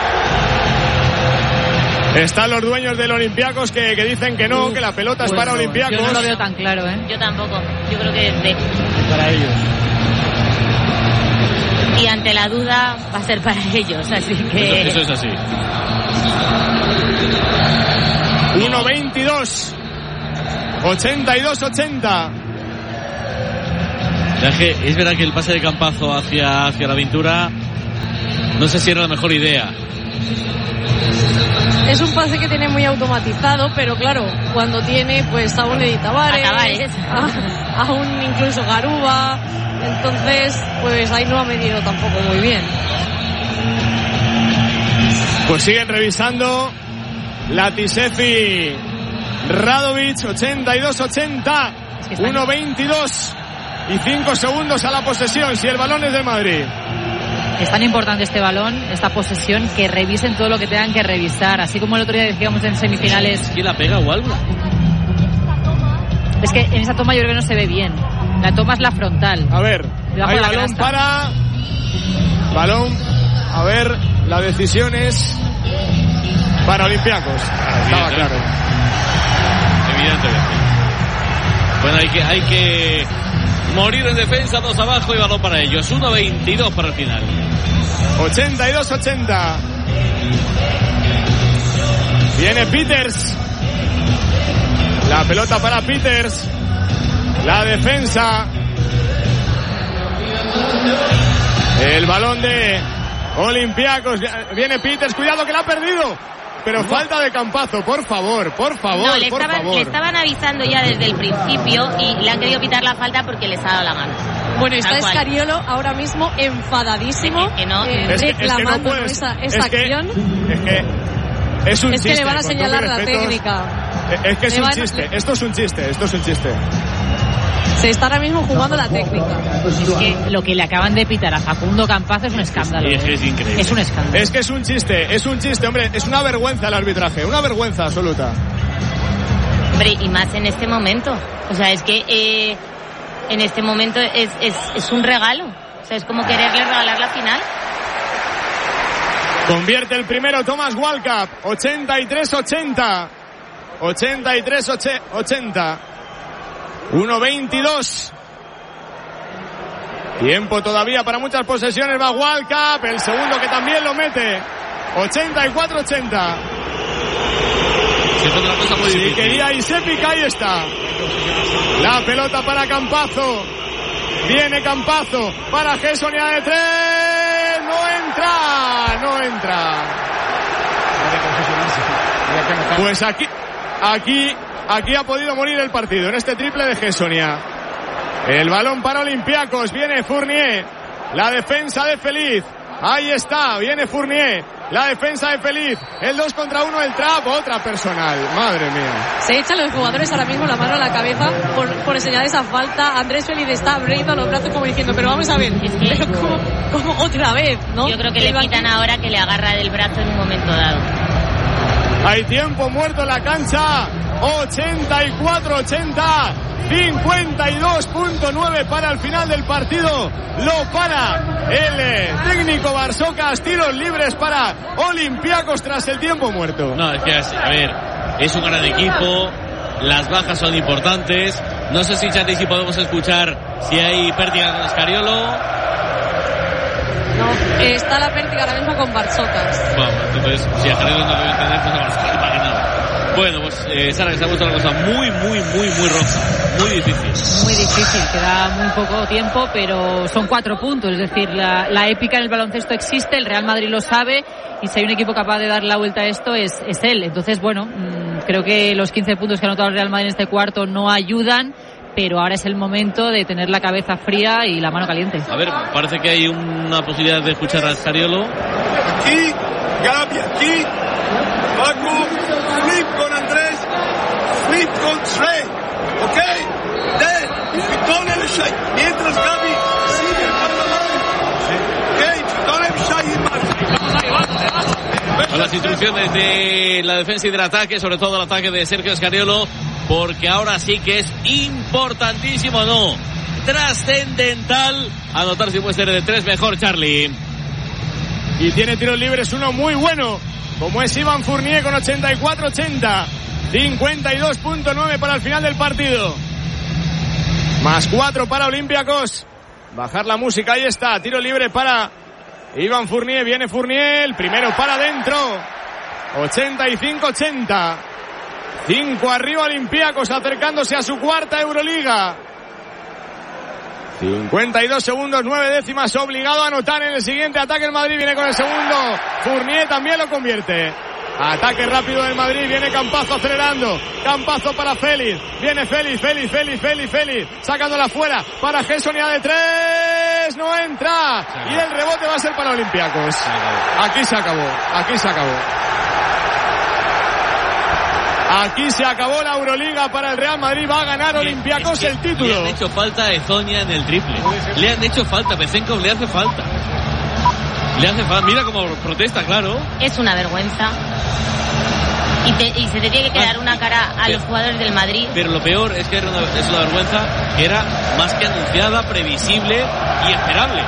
Están los dueños del Olympiacos que dicen que no, que la pelota es para Olympiacos. Yo no lo veo tan claro, ¿eh? Yo tampoco. Yo creo que es de... Para ellos. Y ante la duda va a ser para ellos, así que... Eso es así. 1-22. 82-80. Es verdad que el pase de Campazo hacia la Aventura, no sé si era la mejor idea. Es un pase que tiene muy automatizado, pero claro, cuando tiene pues a un Edi Tavares, a un incluso Garuba, entonces pues ahí no ha medido tampoco muy bien. Pues siguen revisando Latisefi, Radovic, 82-80, 1-22 y 5 segundos a la posesión, si el balón es de Madrid. Es tan importante este balón, esta posesión, que revisen todo lo que tengan que revisar. Así como el otro día decíamos en semifinales. ¿Quién la pega o algo? Es que en esa toma yo creo que no se ve bien. La toma es la frontal. A ver, hay balón para... Balón, a ver, la decisión es para Olympiacos. Estaba claro. Evidentemente. Bueno, hay que morir en defensa, 2 abajo y balón para ellos. 1-22 para el final. 82-80. Viene Peters. La pelota para Peters. La defensa. El balón de Olympiacos. Viene Peters. Cuidado que la ha perdido. Pero falta de Campazo, por favor. No, le estaban avisando ya desde el principio y le han querido pitar la falta porque les ha dado la gana. Bueno, está Escariolo ahora mismo enfadadísimo, reclamando esa acción. Es un chiste. Es que le van a señalar la técnica. Es que es un chiste. Esto es un chiste. Se está ahora mismo jugando la técnica. Es que lo que le acaban de pitar a Facundo Campazo es un escándalo. Es increíble. Es un escándalo. Es que es un chiste, hombre. Es una vergüenza el arbitraje, una vergüenza absoluta. Hombre, y más en este momento. O sea, es que en este momento es un regalo. O sea, es como quererle regalar la final. Convierte el primero Thomas Walcap. 83-80. 83-80. 1-22. Tiempo todavía para muchas posesiones. Va Walcap, el segundo que también lo mete. 84-80. Si quería Isepic, ahí está. La pelota para Campazo. Viene Campazo para Gessonia de 3. No entra. Pues aquí ha podido morir el partido, en este triple de Gessonia. El balón para Olympiacos, viene Fournier, la defensa de Feliz, ahí está, viene Fournier, la defensa de Feliz, el 2 contra 1, el trap, otra personal, madre mía. Se echan los jugadores ahora mismo la mano a la cabeza por enseñar esa falta. Andrés Feliz está abriendo los brazos como diciendo, pero vamos a ver, pero como otra vez, ¿no? Yo creo que le quitan ahora que le agarra del brazo en un momento dado. Hay tiempo muerto en la cancha. 84-80. 52.9 para el final del partido. Lo para el técnico Barsocas. Tiros libres para Olympiacos tras el tiempo muerto. No, es que, a ver, es un gran equipo. Las bajas son importantes. No sé si, Chati, si podemos escuchar si hay pérdida con Escariolo. No, está la pérdida ahora mismo con Barsocas. Bueno, entonces, si a Escariolo no debe tener, pues a Barsocas para que nada. Bueno, pues Sara, que se ha puesto una cosa muy roja, muy difícil. Muy difícil, queda muy poco tiempo, pero son 4 puntos, es decir, la épica en el baloncesto existe, el Real Madrid lo sabe, y si hay un equipo capaz de dar la vuelta a esto es él. Entonces, bueno, creo que los 15 puntos que ha anotado el Real Madrid en este cuarto no ayudan, pero ahora es el momento de tener la cabeza fría y la mano caliente. A ver, parece que hay una posibilidad de escuchar a Escariolo. Aquí, Gabi, aquí, Paco, flip con Andrés, flip con Trey, ¿ok? Don't let him shy. Mientras Gabi sigue para la ok, don't let him shy. Con las instrucciones de la defensa y del ataque, sobre todo el ataque de Sergio Escariolo, porque ahora sí que es importantísimo, no, trascendental anotar si puede ser de 3 mejor, Charlie. Y tiene tiros libres uno muy bueno como es Iván Fournier con 84-80. 52.9 para el final del partido. Más 4 para Olympiacos. Bajar la música, ahí está. Tiro libre para Iván Fournier. Viene Fournier, el primero para adentro. 85-80. 5 arriba Olympiacos, acercándose a su cuarta Euroliga. 52 segundos, 9 décimas, obligado a anotar en el siguiente ataque. El Madrid viene con el segundo. Fournier también lo convierte. Ataque rápido del Madrid, viene Campazzo acelerando. Campazzo para Félix. Viene Félix. Sacándola fuera para Gessonia de 3. No entra. Y el rebote va a ser para Olympiacos. Aquí se acabó. Aquí se acabó la Euroliga para el Real Madrid. Va a ganar Olympiacos el título. Le han hecho falta a Ezonia en el triple. Le han hecho falta. Bezenkov le hace falta. Mira cómo protesta, claro. Es una vergüenza. Y se te tiene que quedar una cara a los jugadores del Madrid. Pero lo peor es que es una vergüenza que era más que anunciada, previsible y esperable.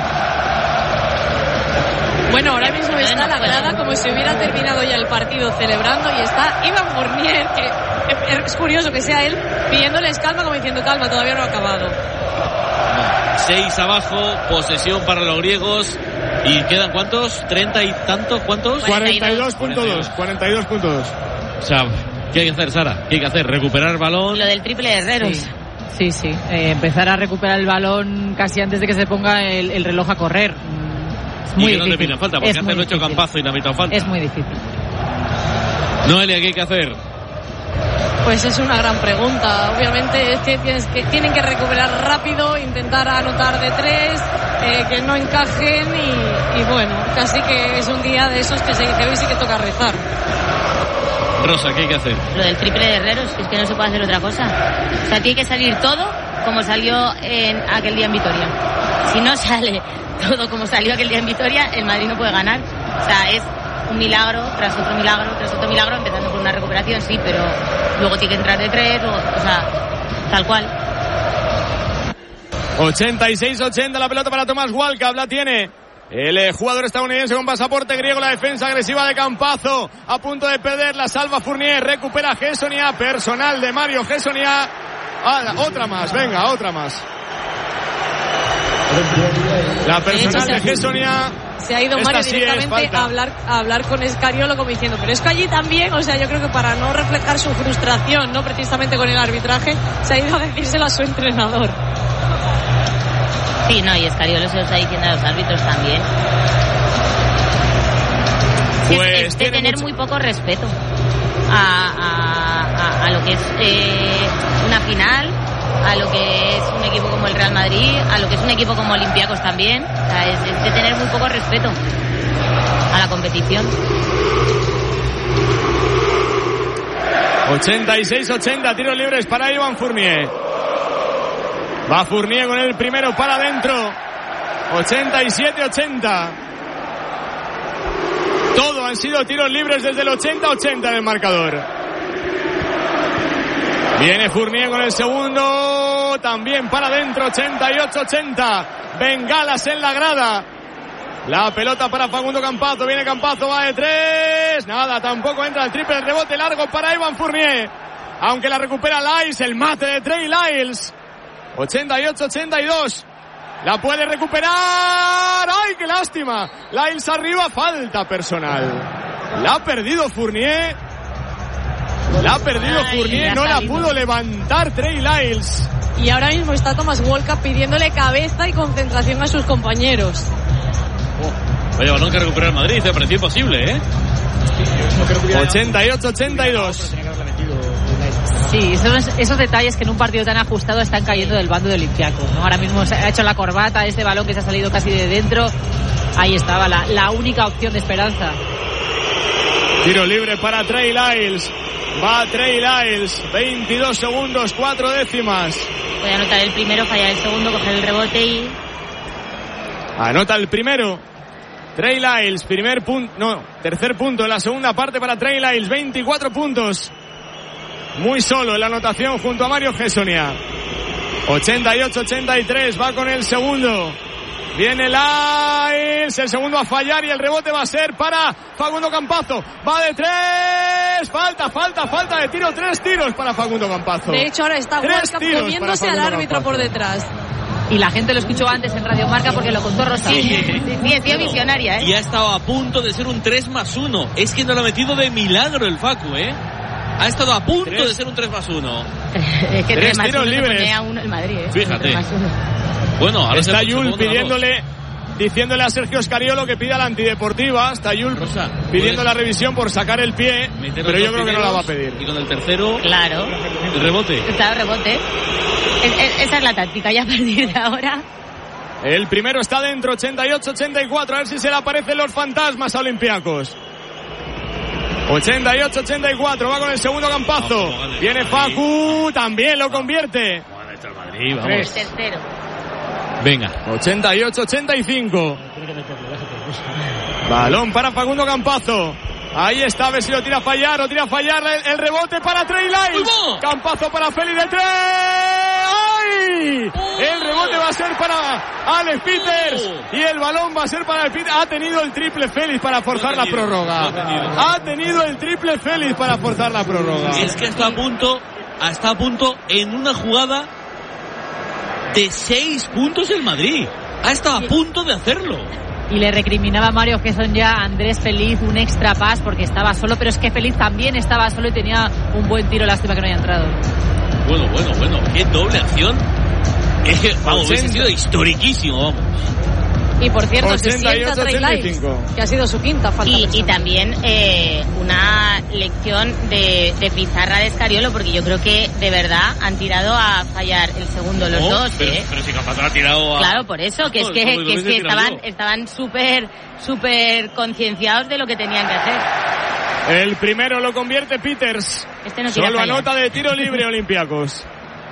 Bueno, ahora mismo está la grada como si hubiera terminado ya el partido celebrando y está Iván Fournier, que es curioso que sea él pidiéndoles calma, como diciendo calma, todavía no ha acabado. 6 abajo, posesión para los griegos. ¿Y quedan cuántos? ¿30 y tantos? ¿Cuántos? 42.2. O sea, ¿qué hay que hacer, Sara? ¿Qué hay que hacer? ¿Recuperar el balón? Lo del triple de Herreros. Sí. Empezar a recuperar el balón casi antes de que se ponga el reloj a correr. Muy y que no difícil. te piden falta, porque antes lo ha hecho Campazzo y no ha pitado falta. Es muy difícil. Noelia, ¿qué hay que hacer? Pues es una gran pregunta. Obviamente es que tienen que recuperar rápido, intentar anotar de 3, que no encajen y bueno, casi que es un día de esos que hoy sí que toca rezar. Rosa, ¿qué hay que hacer? Lo del triple de Herreros, es que no se puede hacer otra cosa. O sea, tiene que salir todo como salió en aquel día en Vitoria. Si no sale todo como salió aquel día en Vitoria, el Madrid no puede ganar. O sea, es un milagro tras otro milagro, empezando por una recuperación, sí, pero luego tiene que entrar de 3, o sea, tal cual. 86-80 la pelota para Tomás Walcap, la tiene el jugador estadounidense con pasaporte griego. La defensa agresiva de Campazzo, a punto de perder, la salva Fournier, recupera Gessonia, personal de Mario Gessonia. Otra más. La personal de Gessonia. Se ha ido Mario directamente a hablar con Escariolo, como diciendo, pero es que allí también, o sea, yo creo que para no reflejar su frustración, no precisamente con el arbitraje, se ha ido a decírselo a su entrenador. Sí, no, y Escariolo se lo está diciendo a los árbitros también. Pues es de tener muy poco respeto a lo que es una final, a lo que es un equipo como el Real Madrid, a lo que es un equipo como Olympiacos también. O sea, es de tener muy poco respeto a la competición. 86-80, tiros libres para Iván Fournier. Va Fournier con el primero para adentro. 87-80. Todo han sido tiros libres desde el 80-80 en el marcador. Viene Fournier con el segundo, también para adentro, 88-80. Bengalas en la grada. La pelota para Facundo Campazzo, viene Campazzo, va de 3. Nada, tampoco entra el triple, el rebote largo para Iván Fournier. Aunque la recupera Lyles, el mate de Trey Lyles. 88-82. La puede recuperar. ¡Ay, qué lástima! Lyles arriba, falta personal. La ha perdido Fournier. No la pudo levantar Trey Lyles. Y ahora mismo está Thomas Walcap pidiéndole cabeza y concentración a sus compañeros. Vaya balón que recuperar el Madrid, pero parecía imposible, ¿eh? 88-82. Sí, esos detalles que en un partido tan ajustado están cayendo del bando de Olympiacos, ¿no? Ahora mismo se ha hecho la corbata, este balón que se ha salido casi de dentro. Ahí estaba la única opción de esperanza. Tiro libre para Trey Lyles. Va Trey Lyles, 22 segundos, 4 décimas. Puede anotar el primero, fallar el segundo, coger el rebote y... Anota el primero. Trey Lyles, tercer punto en la segunda parte para Trey Lyles, 24 puntos. Muy solo en la anotación junto a Mario Gessonia. 88-83, va con el segundo. Viene Lyles, el segundo a fallar y el rebote va a ser para Facundo Campazzo. Va de 3, falta de tiro, 3 tiros para Facundo Campazzo. De hecho ahora está Walcott poniéndose al árbitro por detrás. Y la gente lo escuchó antes en Radio Marca porque lo contó Rosa. Sí, es tío visionaria, ¿eh? Y ha estado a punto de ser un 3+1. Es que no lo ha metido de milagro el Facu, ¿eh? Ha estado a punto de ser un 3+1. Es que 3 tiros libres. Se pone a 1 el Madrid, ¿eh? Fíjate. Bueno, ahora está Yul diciéndole a Sergio Scariolo que pida la antideportiva. Está Yul pidiendo la revisión por sacar el pie, pero yo creo que no la va a pedir. Y con el tercero, claro, el rebote. Claro, rebote. Esa es la táctica ya a partir de ahora. El primero está dentro, 88-84. A ver si se le aparecen los fantasmas a Olympiacos. 88-84. Va con el segundo Campazzo. Viene Facu, también lo convierte. Madrid, vamos. Tercero. Venga. 88-85. Balón para Facundo Campazzo. Ahí está, a ver si lo tira a fallar, el rebote para Trey Lyles. Campazzo para Félix de 3. ¡Ay! El rebote va a ser para Alex Peters y el balón va a ser para el Peters. Ha tenido el triple Félix para forzar la prórroga. Ha tenido el triple Félix para forzar la prórroga. Es que está a punto en una jugada de 6 puntos el Madrid. Ha estado a punto de hacerlo. Y le recriminaba a Mario Gesson ya a Andrés Feliz un extra pass porque estaba solo, pero es que Feliz también estaba solo y tenía un buen tiro, lástima que no haya entrado. Bueno, qué doble acción. Es que, vamos, hubiese sido historiquísimo, vamos. Y por cierto, se sienta Trey Lyles, que ha sido su quinta falta. Y también una lección de pizarra de Scariolo, porque yo creo que de verdad han tirado a fallar el segundo los dos. Pero si Campazzo ha tirado a... Claro, por eso, que es que estaban súper concienciados de lo que tenían que hacer. El primero lo convierte Peters. Solo anota de tiro libre Olympiacos.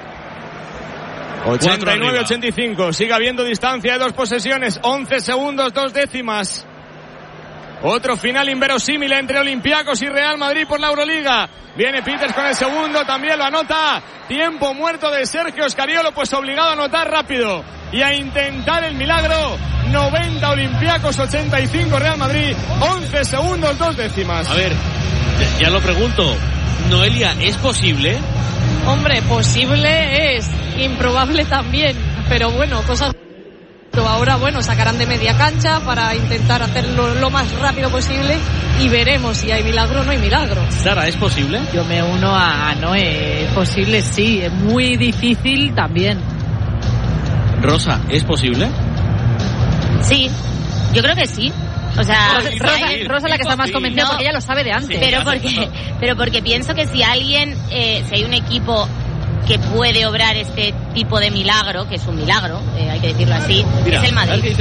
89-85, sigue habiendo distancia de 2 posesiones, 11 segundos, 2 décimas. Otro final inverosímil entre Olympiacos y Real Madrid por la Euroliga. Viene Peters con el segundo, también lo anota. Tiempo muerto de Sergio Scariolo, pues obligado a anotar rápido y a intentar el milagro. 90 Olympiacos, 85 Real Madrid, 11 segundos, 2 décimas. A ver, ya lo pregunto, Noelia, ¿es posible? Hombre, posible es, improbable también, pero bueno, cosas... Ahora, bueno, sacarán de media cancha para intentar hacerlo lo más rápido posible y veremos si hay milagro o no hay milagro. Sara, ¿es posible? Yo me uno a Noé, posible sí, es muy difícil también. Rosa, ¿es posible? Sí, yo creo que sí. O sea, Rosa la que está más convencida porque ella lo sabe de antes. Pero porque pienso que si alguien, si hay un equipo que puede obrar este tipo de milagro, que es un milagro, hay que decirlo así, mira, es el Madrid.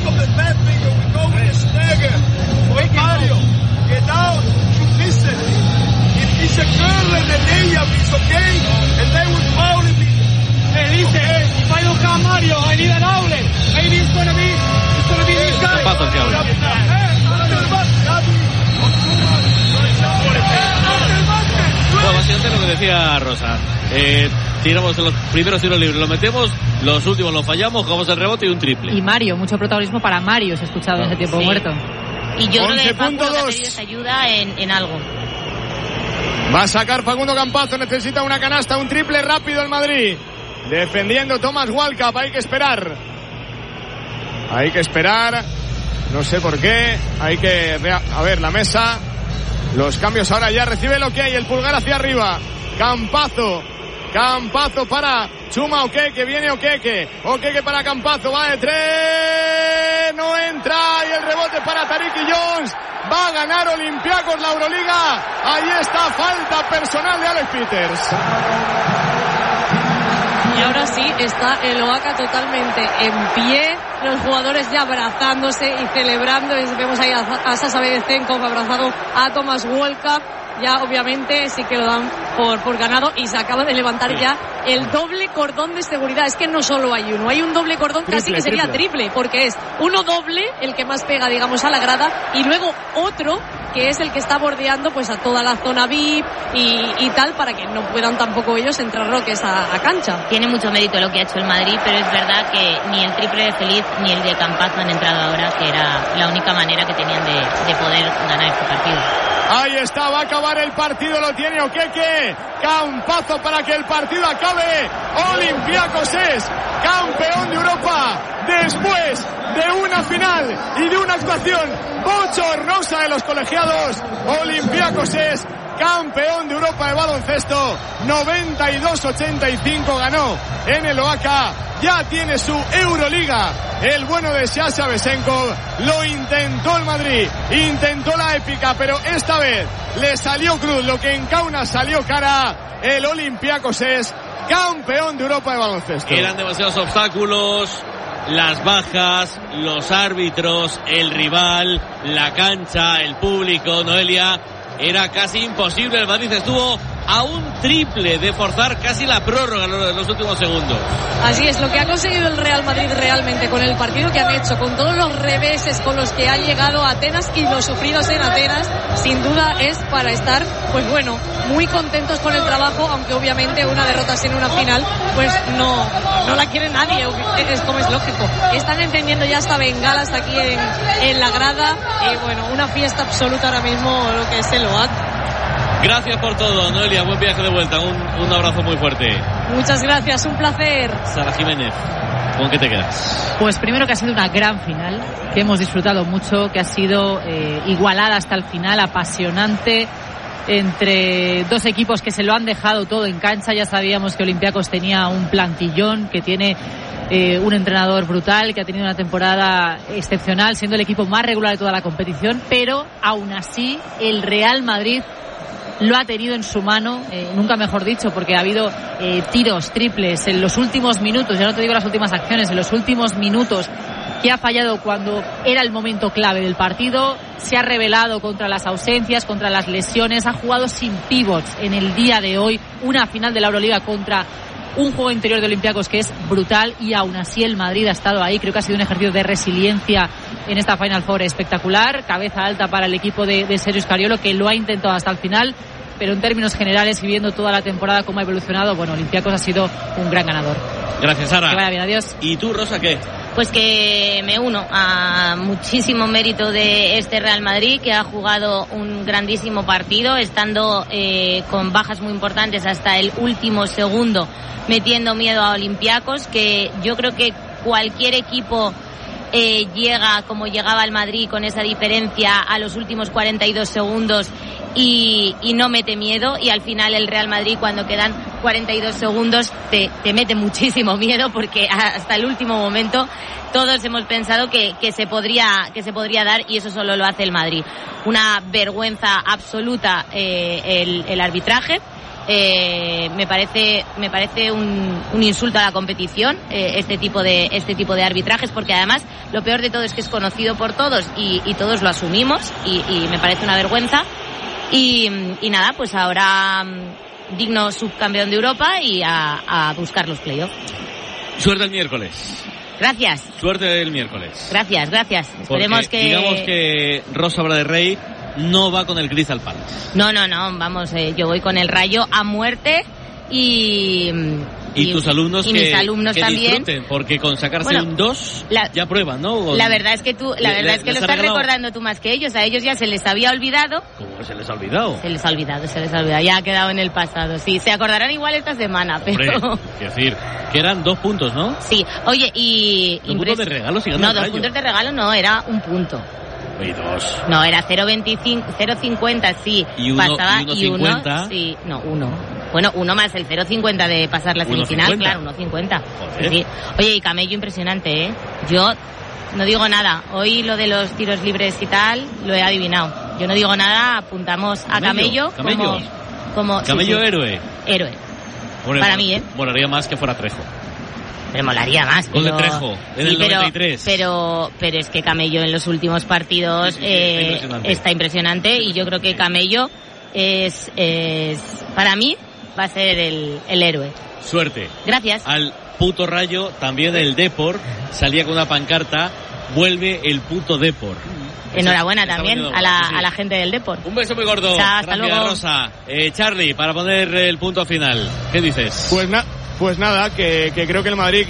Bueno, básicamente lo que decía Rosa, tiramos los primeros tiros libres, los metemos, los últimos los fallamos, jugamos el rebote y un triple. Y Mario, mucho protagonismo para Mario, se ha escuchado en ese tiempo muerto. Y yo creo que Facundo ha pedido esa ayuda en algo. Va a sacar Facundo Campazzo, necesita una canasta, un triple rápido el Madrid. Defendiendo Thomas Walkup, hay que esperar. No sé por qué, a ver la mesa. Los cambios ahora ya recibe lo que hay, el pulgar hacia arriba. Campazzo para Chuma Okeke, viene Okeke para Campazzo, va de 3, no entra y el rebote para Tariq Jones. Va a ganar Olympiacos la Euroliga. Ahí está, falta personal de Alex Peters. Y ahora sí está el Oaca totalmente en pie, los jugadores ya abrazándose y celebrando. Vemos ahí a Sasa Bedezenkov abrazado a Thomas Walkup. Ya obviamente sí que lo dan por ganado y se acaba de levantar ya el doble cordón de seguridad. Es que no solo hay uno, hay un doble cordón, casi que sería triple, porque es uno doble, el que más pega, digamos, a la grada, y luego otro que es el que está bordeando pues a toda la zona VIP y tal, para que no puedan tampoco ellos entrar Roques a cancha. Tiene mucho mérito lo que ha hecho el Madrid, pero es verdad que ni el triple de Feliz ni el de Campazo han entrado ahora, que era la única manera que tenían de poder ganar este partido. Ahí está, va a acabar el partido, lo tiene Okeke. Campazo para que el partido acabe. Olympiacos es campeón de Europa después de una final y de una actuación bochornosa de los colegiados. Olympiacos es campeón de Europa de baloncesto. 92-85 ganó en el Oaxaca. Ya tiene su Euroliga. El bueno de Sasha Besenkov. Lo intentó el Madrid, intentó la épica, pero esta vez le salió cruz. Lo que en Kaunas salió cara. El Olympiacos es campeón de Europa de baloncesto. Eran demasiados obstáculos, las bajas, los árbitros, el rival, la cancha, el público. Noelia, era casi imposible. El Madrid estuvo a un triple de forzar casi la prórroga en los últimos segundos. Así es, lo que ha conseguido el Real Madrid realmente con el partido que han hecho, con todos los reveses con los que han llegado a Atenas y los sufridos en Atenas, sin duda es para estar, pues bueno, muy contentos con el trabajo, aunque obviamente una derrota en una final, pues no la quiere nadie, es como es lógico. Están encendiendo ya hasta bengalas aquí en la grada, y bueno, una fiesta absoluta ahora mismo lo que es el OAC. Gracias por todo, Noelia. Buen viaje de vuelta. Un abrazo muy fuerte. Muchas gracias, un placer. Sara Jiménez, ¿con qué te quedas? Pues primero que ha sido una gran final, que hemos disfrutado mucho, que ha sido igualada hasta el final, apasionante, entre dos equipos que se lo han dejado todo en cancha. Ya sabíamos que Olympiacos tenía un plantillón, que tiene un entrenador brutal, que ha tenido una temporada excepcional, siendo el equipo más regular de toda la competición, pero aún así el Real Madrid lo ha tenido en su mano, nunca mejor dicho, porque ha habido tiros, triples en los últimos minutos, ya no te digo las últimas acciones, en los últimos minutos, que ha fallado cuando era el momento clave del partido, se ha rebelado contra las ausencias, contra las lesiones, ha jugado sin pivots en el día de hoy, una final de la Euroliga contra un juego interior de Olympiacos que es brutal, y aún así el Madrid ha estado ahí. Creo que ha sido un ejercicio de resiliencia en esta Final Four espectacular, cabeza alta para el equipo de Sergio Scariolo, que lo ha intentado hasta el final, pero en términos generales y viendo toda la temporada cómo ha evolucionado, bueno, Olympiacos ha sido un gran ganador. Gracias, Sara. Que vaya bien, adiós. ¿Y tú, Rosa, qué? Pues que me uno a muchísimo mérito de este Real Madrid, que ha jugado un grandísimo partido, estando con bajas muy importantes hasta el último segundo, metiendo miedo a Olympiacos, que yo creo que cualquier equipo llega como llegaba el Madrid con esa diferencia a los últimos 42 segundos y no mete miedo, y al final el Real Madrid, cuando quedan 42 segundos, te mete muchísimo miedo, porque hasta el último momento todos hemos pensado que se podría dar, y eso solo lo hace el Madrid. Una vergüenza absoluta el arbitraje. Me parece un insulto a la competición, este tipo de arbitrajes, porque además lo peor de todo es que es conocido por todos y todos lo asumimos, y me parece una vergüenza. Y nada, pues ahora digno subcampeón de Europa y a buscar los playoffs. Suerte el miércoles. Gracias. Suerte el miércoles. Gracias. Esperemos que... Digamos que Rosa Bra de Rey no va con el Crystal Palace. No, vamos, yo voy con el Rayo a muerte y tus alumnos y mis alumnos que también disfruten, porque con sacarse un 2 ya prueban, ¿no? La verdad es que lo estás recordando tú más que ellos. A ellos ya se les había olvidado. ¿Cómo se les ha olvidado? Se les ha olvidado. Ya ha quedado en el pasado. Sí, se acordarán igual esta semana, pero... Hombre, es decir, que eran 2 puntos, ¿no? Sí, oye, y... ¿2 puntos de regalo? No, 2 puntos de regalo no, era 1 punto. Y 2. No, era 0.50, sí. Y pasaba, y 1.50. Sí, no, 1. Bueno, 1 más el 0.50 de pasar la semifinal, 1.50. claro, 1.50. Sí. Oye, y Camello impresionante, ¿eh? Yo no digo nada. Hoy lo de los tiros libres y tal, lo he adivinado. Yo no digo nada, apuntamos a Camello como Camello sí. Héroe. Bueno, para mí, ¿eh? Molaría más que fuera Trejo. Me molaría más. Gol de Trejo, en el 93. Pero es que Camello en los últimos partidos está impresionante, y yo creo que Camello para mí va a ser el héroe. Suerte. Gracias. Al puto Rayo, también el Depor, salía con una pancarta, vuelve el puto Depor. Enhorabuena también a la gente del Depor. Un beso muy gordo. Hasta luego. Rosa. Charlie, para poner el punto final, ¿qué dices? Pues nada, que creo que el Madrid,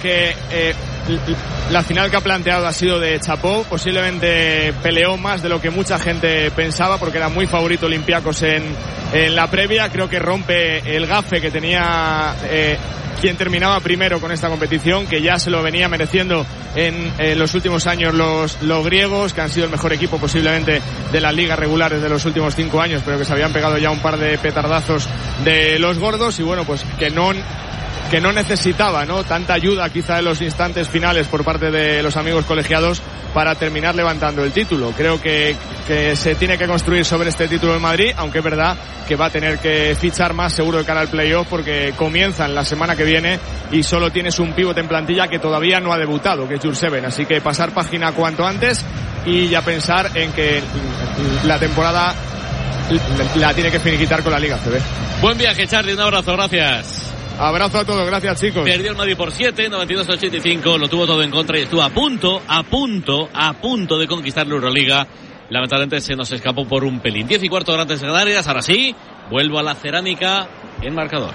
la final que ha planteado ha sido de chapó. Posiblemente peleó más de lo que mucha gente pensaba, porque era muy favorito Olympiacos en la previa. Creo que rompe el gafe que tenía quien terminaba primero con esta competición, que ya se lo venía mereciendo en los últimos años los griegos, que han sido el mejor equipo posiblemente de las ligas regulares de los últimos 5 años, pero que se habían pegado ya un par de petardazos de los gordos. Y bueno, pues que no necesitaba, ¿no?, tanta ayuda quizá en los instantes finales por parte de los amigos colegiados para terminar levantando el título. Creo que se tiene que construir sobre este título en Madrid, aunque es verdad que va a tener que fichar más seguro de cara al playoff, porque comienzan la semana que viene y solo tienes un pívot en plantilla que todavía no ha debutado, que es Jurseven. Así que pasar página cuanto antes y ya pensar en que la temporada la tiene que finiquitar con la Liga CB. Buen viaje, Charlie, un abrazo, gracias. Abrazo a todos, gracias, chicos. Perdió el Madrid por 7, 92-85, lo tuvo todo en contra y estuvo a punto de conquistar la Euroliga. Lamentablemente se nos escapó por un pelín. 10:15 Grandes Canarias. Ahora sí, vuelvo a la cerámica en marcador.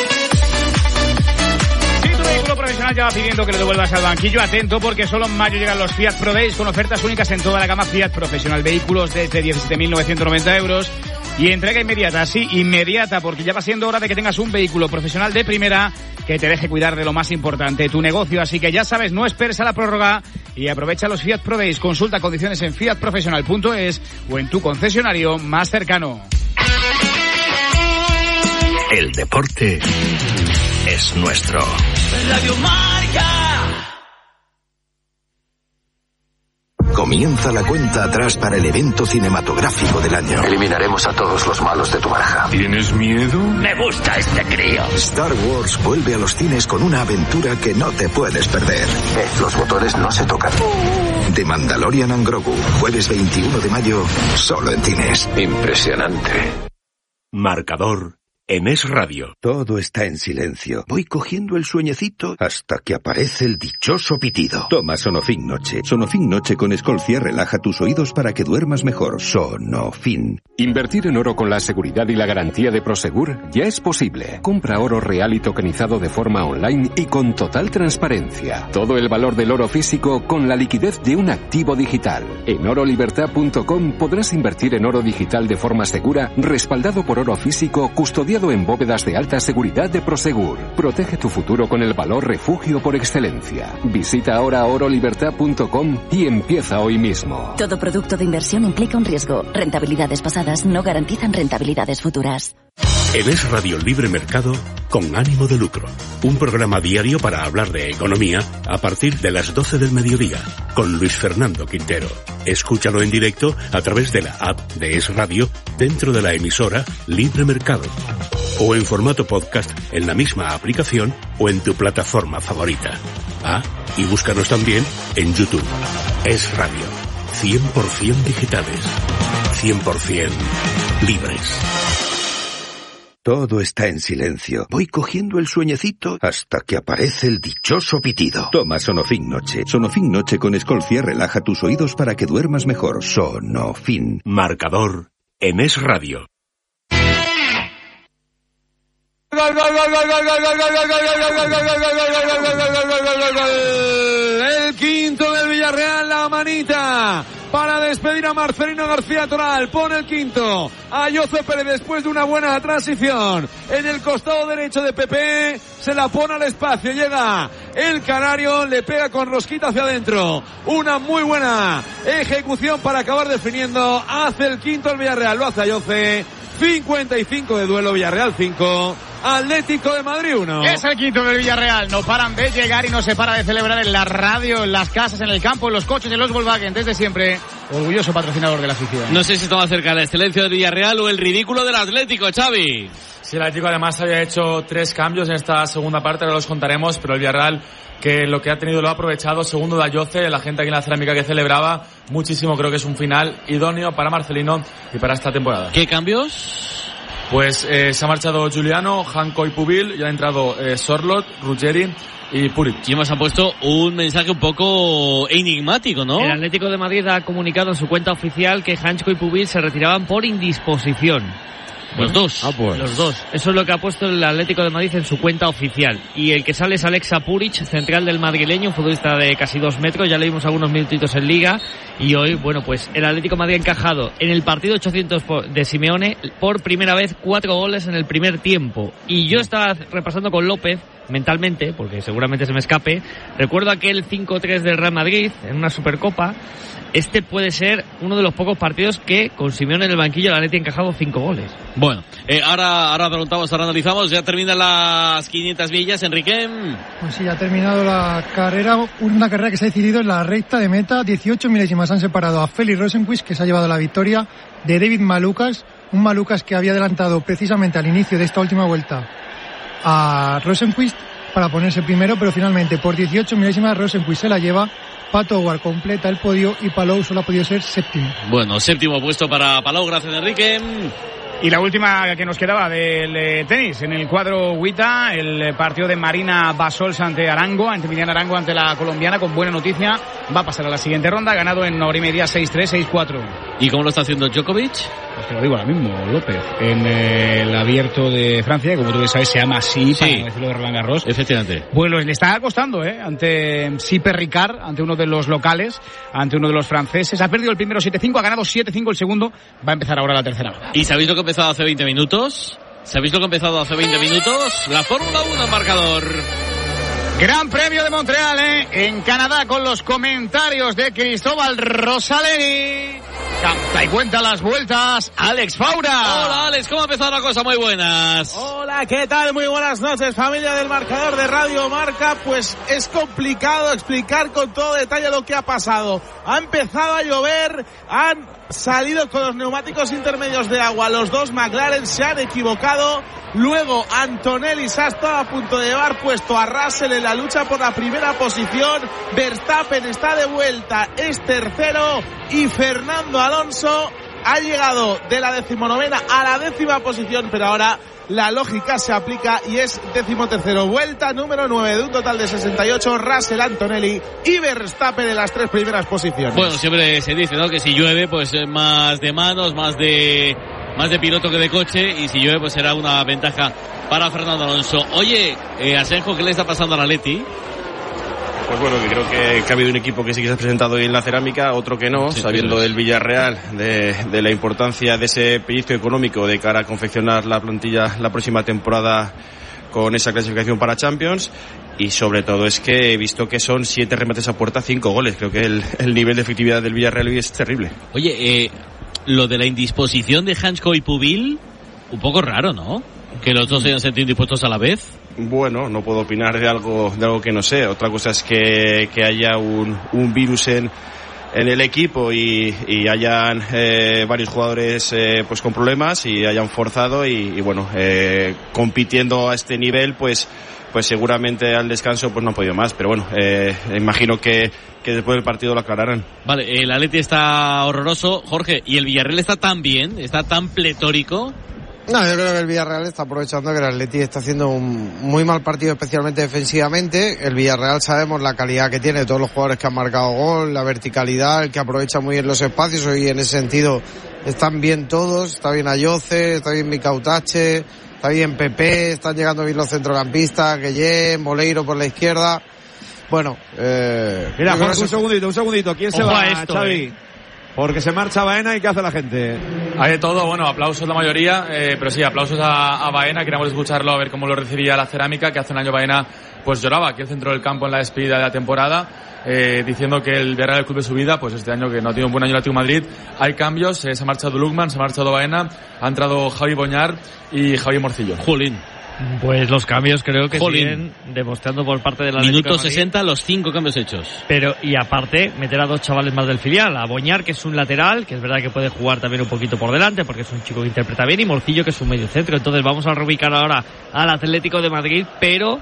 Si tu vehículo profesional ya va pidiendo que le devuelvas al banquillo, atento, porque solo en mayo llegan los Fiat Pro Days con ofertas únicas en toda la gama Fiat Profesional. Vehículos desde 17.990 euros. Y entrega inmediata, sí, inmediata, porque ya va siendo hora de que tengas un vehículo profesional de primera que te deje cuidar de lo más importante, tu negocio. Así que ya sabes, no esperes a la prórroga y aprovecha los Fiat Pro Days. Consulta condiciones en fiatprofesional.es o en tu concesionario más cercano. El deporte es nuestro. Radio Marca. Comienza la cuenta atrás para el evento cinematográfico del año. Eliminaremos a todos los malos de tu baraja. ¿Tienes miedo? Me gusta este crío. Star Wars vuelve a los cines con una aventura que no te puedes perder. Los motores no se tocan. The Mandalorian and Grogu, jueves 21 de mayo, solo en cines. Impresionante. Marcador en Es Radio. Todo está en silencio. Voy cogiendo el sueñecito hasta que aparece el dichoso pitido. Toma Sonofin Noche. Sonofin Noche con Escolcia relaja tus oídos para que duermas mejor. Sonofin. Invertir en oro con la seguridad y la garantía de Prosegur ya es posible. Compra oro real y tokenizado de forma online y con total transparencia. Todo el valor del oro físico con la liquidez de un activo digital. En orolibertad.com podrás invertir en oro digital de forma segura, respaldado por oro físico, custodiado en bóvedas de alta seguridad de Prosegur. Protege tu futuro con el valor refugio por excelencia. Visita ahora orolibertad.com y empieza hoy mismo. Todo producto de inversión implica un riesgo. Rentabilidades pasadas no garantizan rentabilidades futuras. En Es Radio Libre Mercado con ánimo de lucro. Un programa diario para hablar de economía a partir de las 12 del mediodía con Luis Fernando Quintero. Escúchalo en directo a través de la app de Es Radio dentro de la emisora Libre Mercado o en formato podcast en la misma aplicación o en tu plataforma favorita. Y búscanos también en YouTube. Es Radio. 100% digitales. 100% libres. Todo está en silencio. Voy cogiendo el sueñecito hasta que aparece el dichoso pitido. Toma Sonofin Noche. Sonofin Noche con Escolcia relaja tus oídos para que duermas mejor. Sonofin. Marcador en Es Radio. Gol, gol, gol, gol, gol, gol, gol, gol, gol, gol. El quinto del Villarreal, la manita para despedir a Marcelino García Toral. Pone el quinto a Jose Pérez después de una buena transición en el costado derecho de Pepe. Se la pone al espacio, llega el canario, le pega con rosquita hacia adentro. Una muy buena ejecución para acabar definiendo. Hace el quinto el Villarreal, lo hace a Jose. 55 de duelo, Villarreal 5, Atlético de Madrid 1. Es el quinto del Villarreal, no paran de llegar y no se para de celebrar en la radio, en las casas, en el campo, en los coches, en los Volkswagen, desde siempre, orgulloso patrocinador de la afición. No sé si está más cerca la excelencia del Villarreal o el ridículo del Atlético, Xavi. Sí, el Atlético además había hecho 3 cambios en esta segunda parte, ahora los contaremos, pero el Villarreal que lo que ha tenido lo ha aprovechado. Segundo Dayoce, la gente aquí en la cerámica que celebraba muchísimo. Creo que es un final idóneo para Marcelino y para esta temporada. ¿Qué cambios? Pues se ha marchado Giuliano, Hanco y Pubil, ya ha entrado Sorlot, Ruggeri y Puric. Y hemos puesto un mensaje un poco enigmático, ¿no? El Atlético de Madrid ha comunicado en su cuenta oficial que Hanco y Pubil se retiraban por indisposición. Los dos. Los dos. Eso es lo que ha puesto el Atlético de Madrid en su cuenta oficial. Y el que sale es Alexa Puric, central del madrileño, un futbolista de casi 2 metros. Ya le vimos algunos minutitos en Liga. Y hoy, bueno, pues el Atlético de Madrid ha encajado en el partido 800 de Simeone por primera vez 4 goles en el primer tiempo. Y yo estaba repasando con López mentalmente, porque seguramente se me escape. Recuerdo aquel 5-3 del Real Madrid en una Supercopa. Este puede ser uno de los pocos partidos que con Simeone en el banquillo el Atleti ha encajado 5 goles. Bueno, ahora preguntamos, ahora analizamos. Ya terminan las 500 millas, Enrique. Pues sí, ha terminado la carrera, una carrera que se ha decidido en la recta de meta. 18 milésimas han separado a Felix Rosenqvist, que se ha llevado la victoria, de David Malukas, un Malukas que había adelantado precisamente al inicio de esta última vuelta a Rosenqvist para ponerse primero, pero finalmente por 18 milésimas Rosenqvist se la lleva. Pato Howard completa el podio y Palou solo ha podido ser séptimo. Bueno, séptimo puesto para Palou, gracias Enrique. Y la última que nos quedaba del tenis, en el cuadro Huita, el partido de Marina Basols ante Arango, ante Emiliana Arango, ante la colombiana, con buena noticia, va a pasar a la siguiente ronda, ha ganado en 1 hora y media, 6-3, 6-4. ¿Y cómo lo está haciendo Djokovic? Pues te lo digo ahora mismo, López, en el Abierto de Francia, como tú bien sabes, se llama así, para no decirlo de Roland Garros. Efectivamente. Pues le está costando, ante Sipe Ricard, ante uno de los locales, ante uno de los franceses. Ha perdido el primero 7-5, ha ganado 7-5 el segundo, va a empezar ahora la tercera. ¿Y sabéis lo que ha empezado hace 20 minutos? ¿Sabéis lo que ha empezado hace 20 minutos? La Fórmula 1 en marcador. Gran Premio de Montreal, en Canadá, con los comentarios de Cristóbal Rosaleri. Canta y cuenta las vueltas, Alex Faura. Hola, Alex, ¿cómo ha empezado la cosa? Muy buenas. Hola, ¿qué tal? Muy buenas noches, familia del marcador de Radio Marca. Pues es complicado explicar con todo detalle lo que ha pasado. Ha empezado a llover, han salido con los neumáticos intermedios de agua. Los dos McLaren se han equivocado. Luego Antonelli se ha estado a punto de llevar puesto a Russell en la lucha por la primera posición. Verstappen está de vuelta, es tercero, y Fernando Alonso ha llegado de la 19ª a la 10ª posición, pero ahora la lógica se aplica y es 13º. Vuelta número 9 de un total de 68. Russell, Antonelli y Verstappen en las 3 primeras posiciones. Bueno, siempre se dice, ¿no?, que si llueve, pues más de manos, más de piloto que de coche, y si llueve, pues será una ventaja para Fernando Alonso. Oye, Asenjo, ¿qué le está pasando al Atleti? Pues bueno, que creo que ha habido un equipo que sí que se ha presentado hoy en la cerámica, otro que no, sí, sabiendo del Villarreal, de la importancia de ese pellizco económico de cara a confeccionar la plantilla la próxima temporada con esa clasificación para Champions. Y sobre todo es que he visto que son 7 remates a puerta, 5 goles. Creo que el nivel de efectividad del Villarreal hoy es terrible. Oye, lo de la indisposición de Hansko y Pubil, un poco raro, ¿no? Que los dos se hayan sentido indispuestos a la vez. Bueno, no puedo opinar de algo que no sé. Otra cosa es que haya un virus en el equipo y hayan varios jugadores pues con problemas y hayan forzado y bueno, compitiendo a este nivel, pues seguramente al descanso pues no han podido más. Pero bueno, imagino que después del partido lo aclararán. Vale, el Atleti está horroroso, Jorge, y el Villarreal está tan bien, está tan pletórico. No, yo creo que el Villarreal está aprovechando que el Atleti está haciendo un muy mal partido, especialmente defensivamente. El Villarreal sabemos la calidad que tiene, todos los jugadores que han marcado gol, la verticalidad, el que aprovecha muy bien los espacios, y en ese sentido están bien todos. Está bien Ayoce, está bien Micautache, está bien Pepe, están llegando bien los centrocampistas, Guillén, Boleiro por la izquierda. Bueno, mira, Jorge, un segundito. ¿Quién se va, esto, Xavi? Porque se marcha Baena, y ¿qué hace la gente? Hay de todo, bueno, aplausos la mayoría, pero sí, aplausos a Baena. Queríamos escucharlo, a ver cómo lo recibía la cerámica, que hace un año Baena pues lloraba aquí al centro del campo en la despedida de la temporada, diciendo que el Villarreal, el club de su vida, pues este año que no ha tenido un buen año el Atlético de Madrid. Hay cambios, se ha marchado Lukman, se ha marchado Baena, ha entrado Javi Boñar y Javi Morcillo. Jolín. Pues los cambios creo que siguen demostrando por parte de la Minuto 60, los 5 cambios hechos. Pero, y aparte, meter a 2 chavales más del filial. A Boñar, que es un lateral, que es verdad que puede jugar también un poquito por delante, porque es un chico que interpreta bien, y Morcillo, que es un medio centro. Entonces vamos a reubicar ahora al Atlético de Madrid, pero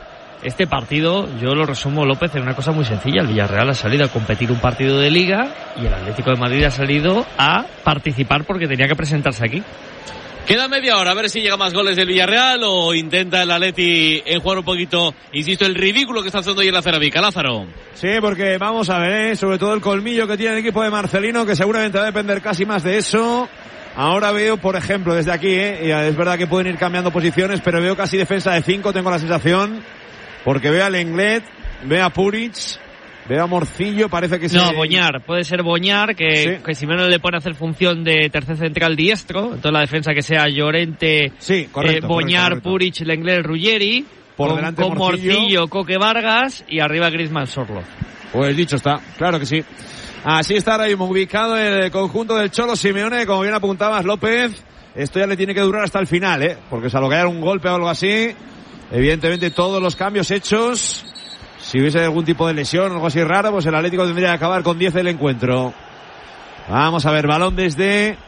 Este partido, yo lo resumo, López, en una cosa muy sencilla. El Villarreal ha salido a competir un partido de Liga y el Atlético de Madrid ha salido a participar porque tenía que presentarse aquí. Queda media hora, a ver si llega más goles del Villarreal o intenta el Atleti en jugar un poquito, insisto, el ridículo que está haciendo hoy en la Cerámica. Lázaro. Sí, porque vamos a ver, sobre todo el colmillo que tiene el equipo de Marcelino, que seguramente va a depender casi más de eso. Ahora veo, por ejemplo, desde aquí, y es verdad que pueden ir cambiando posiciones, pero veo casi defensa de 5, tengo la sensación, porque veo a Lenglet, veo a Puric, veo a Morcillo, parece que No, Boñar, puede ser Boñar, que Simeone le pone a hacer función de tercer central diestro, entonces la defensa que sea Llorente, Boñar, correcto. Puric, Lenglet, Ruggeri, por delante con Morcillo, Coque Vargas y arriba Griezmann, Sorloth. Pues dicho está, claro que sí. Así está ahora mismo ubicado el conjunto del Cholo Simeone, como bien apuntabas, López. Esto ya le tiene que durar hasta el final, porque salvo que haya un golpe o algo así, evidentemente todos los cambios hechos, si hubiese algún tipo de lesión o algo así raro, pues el Atlético tendría que acabar con 10 del encuentro. Vamos a ver, balón desde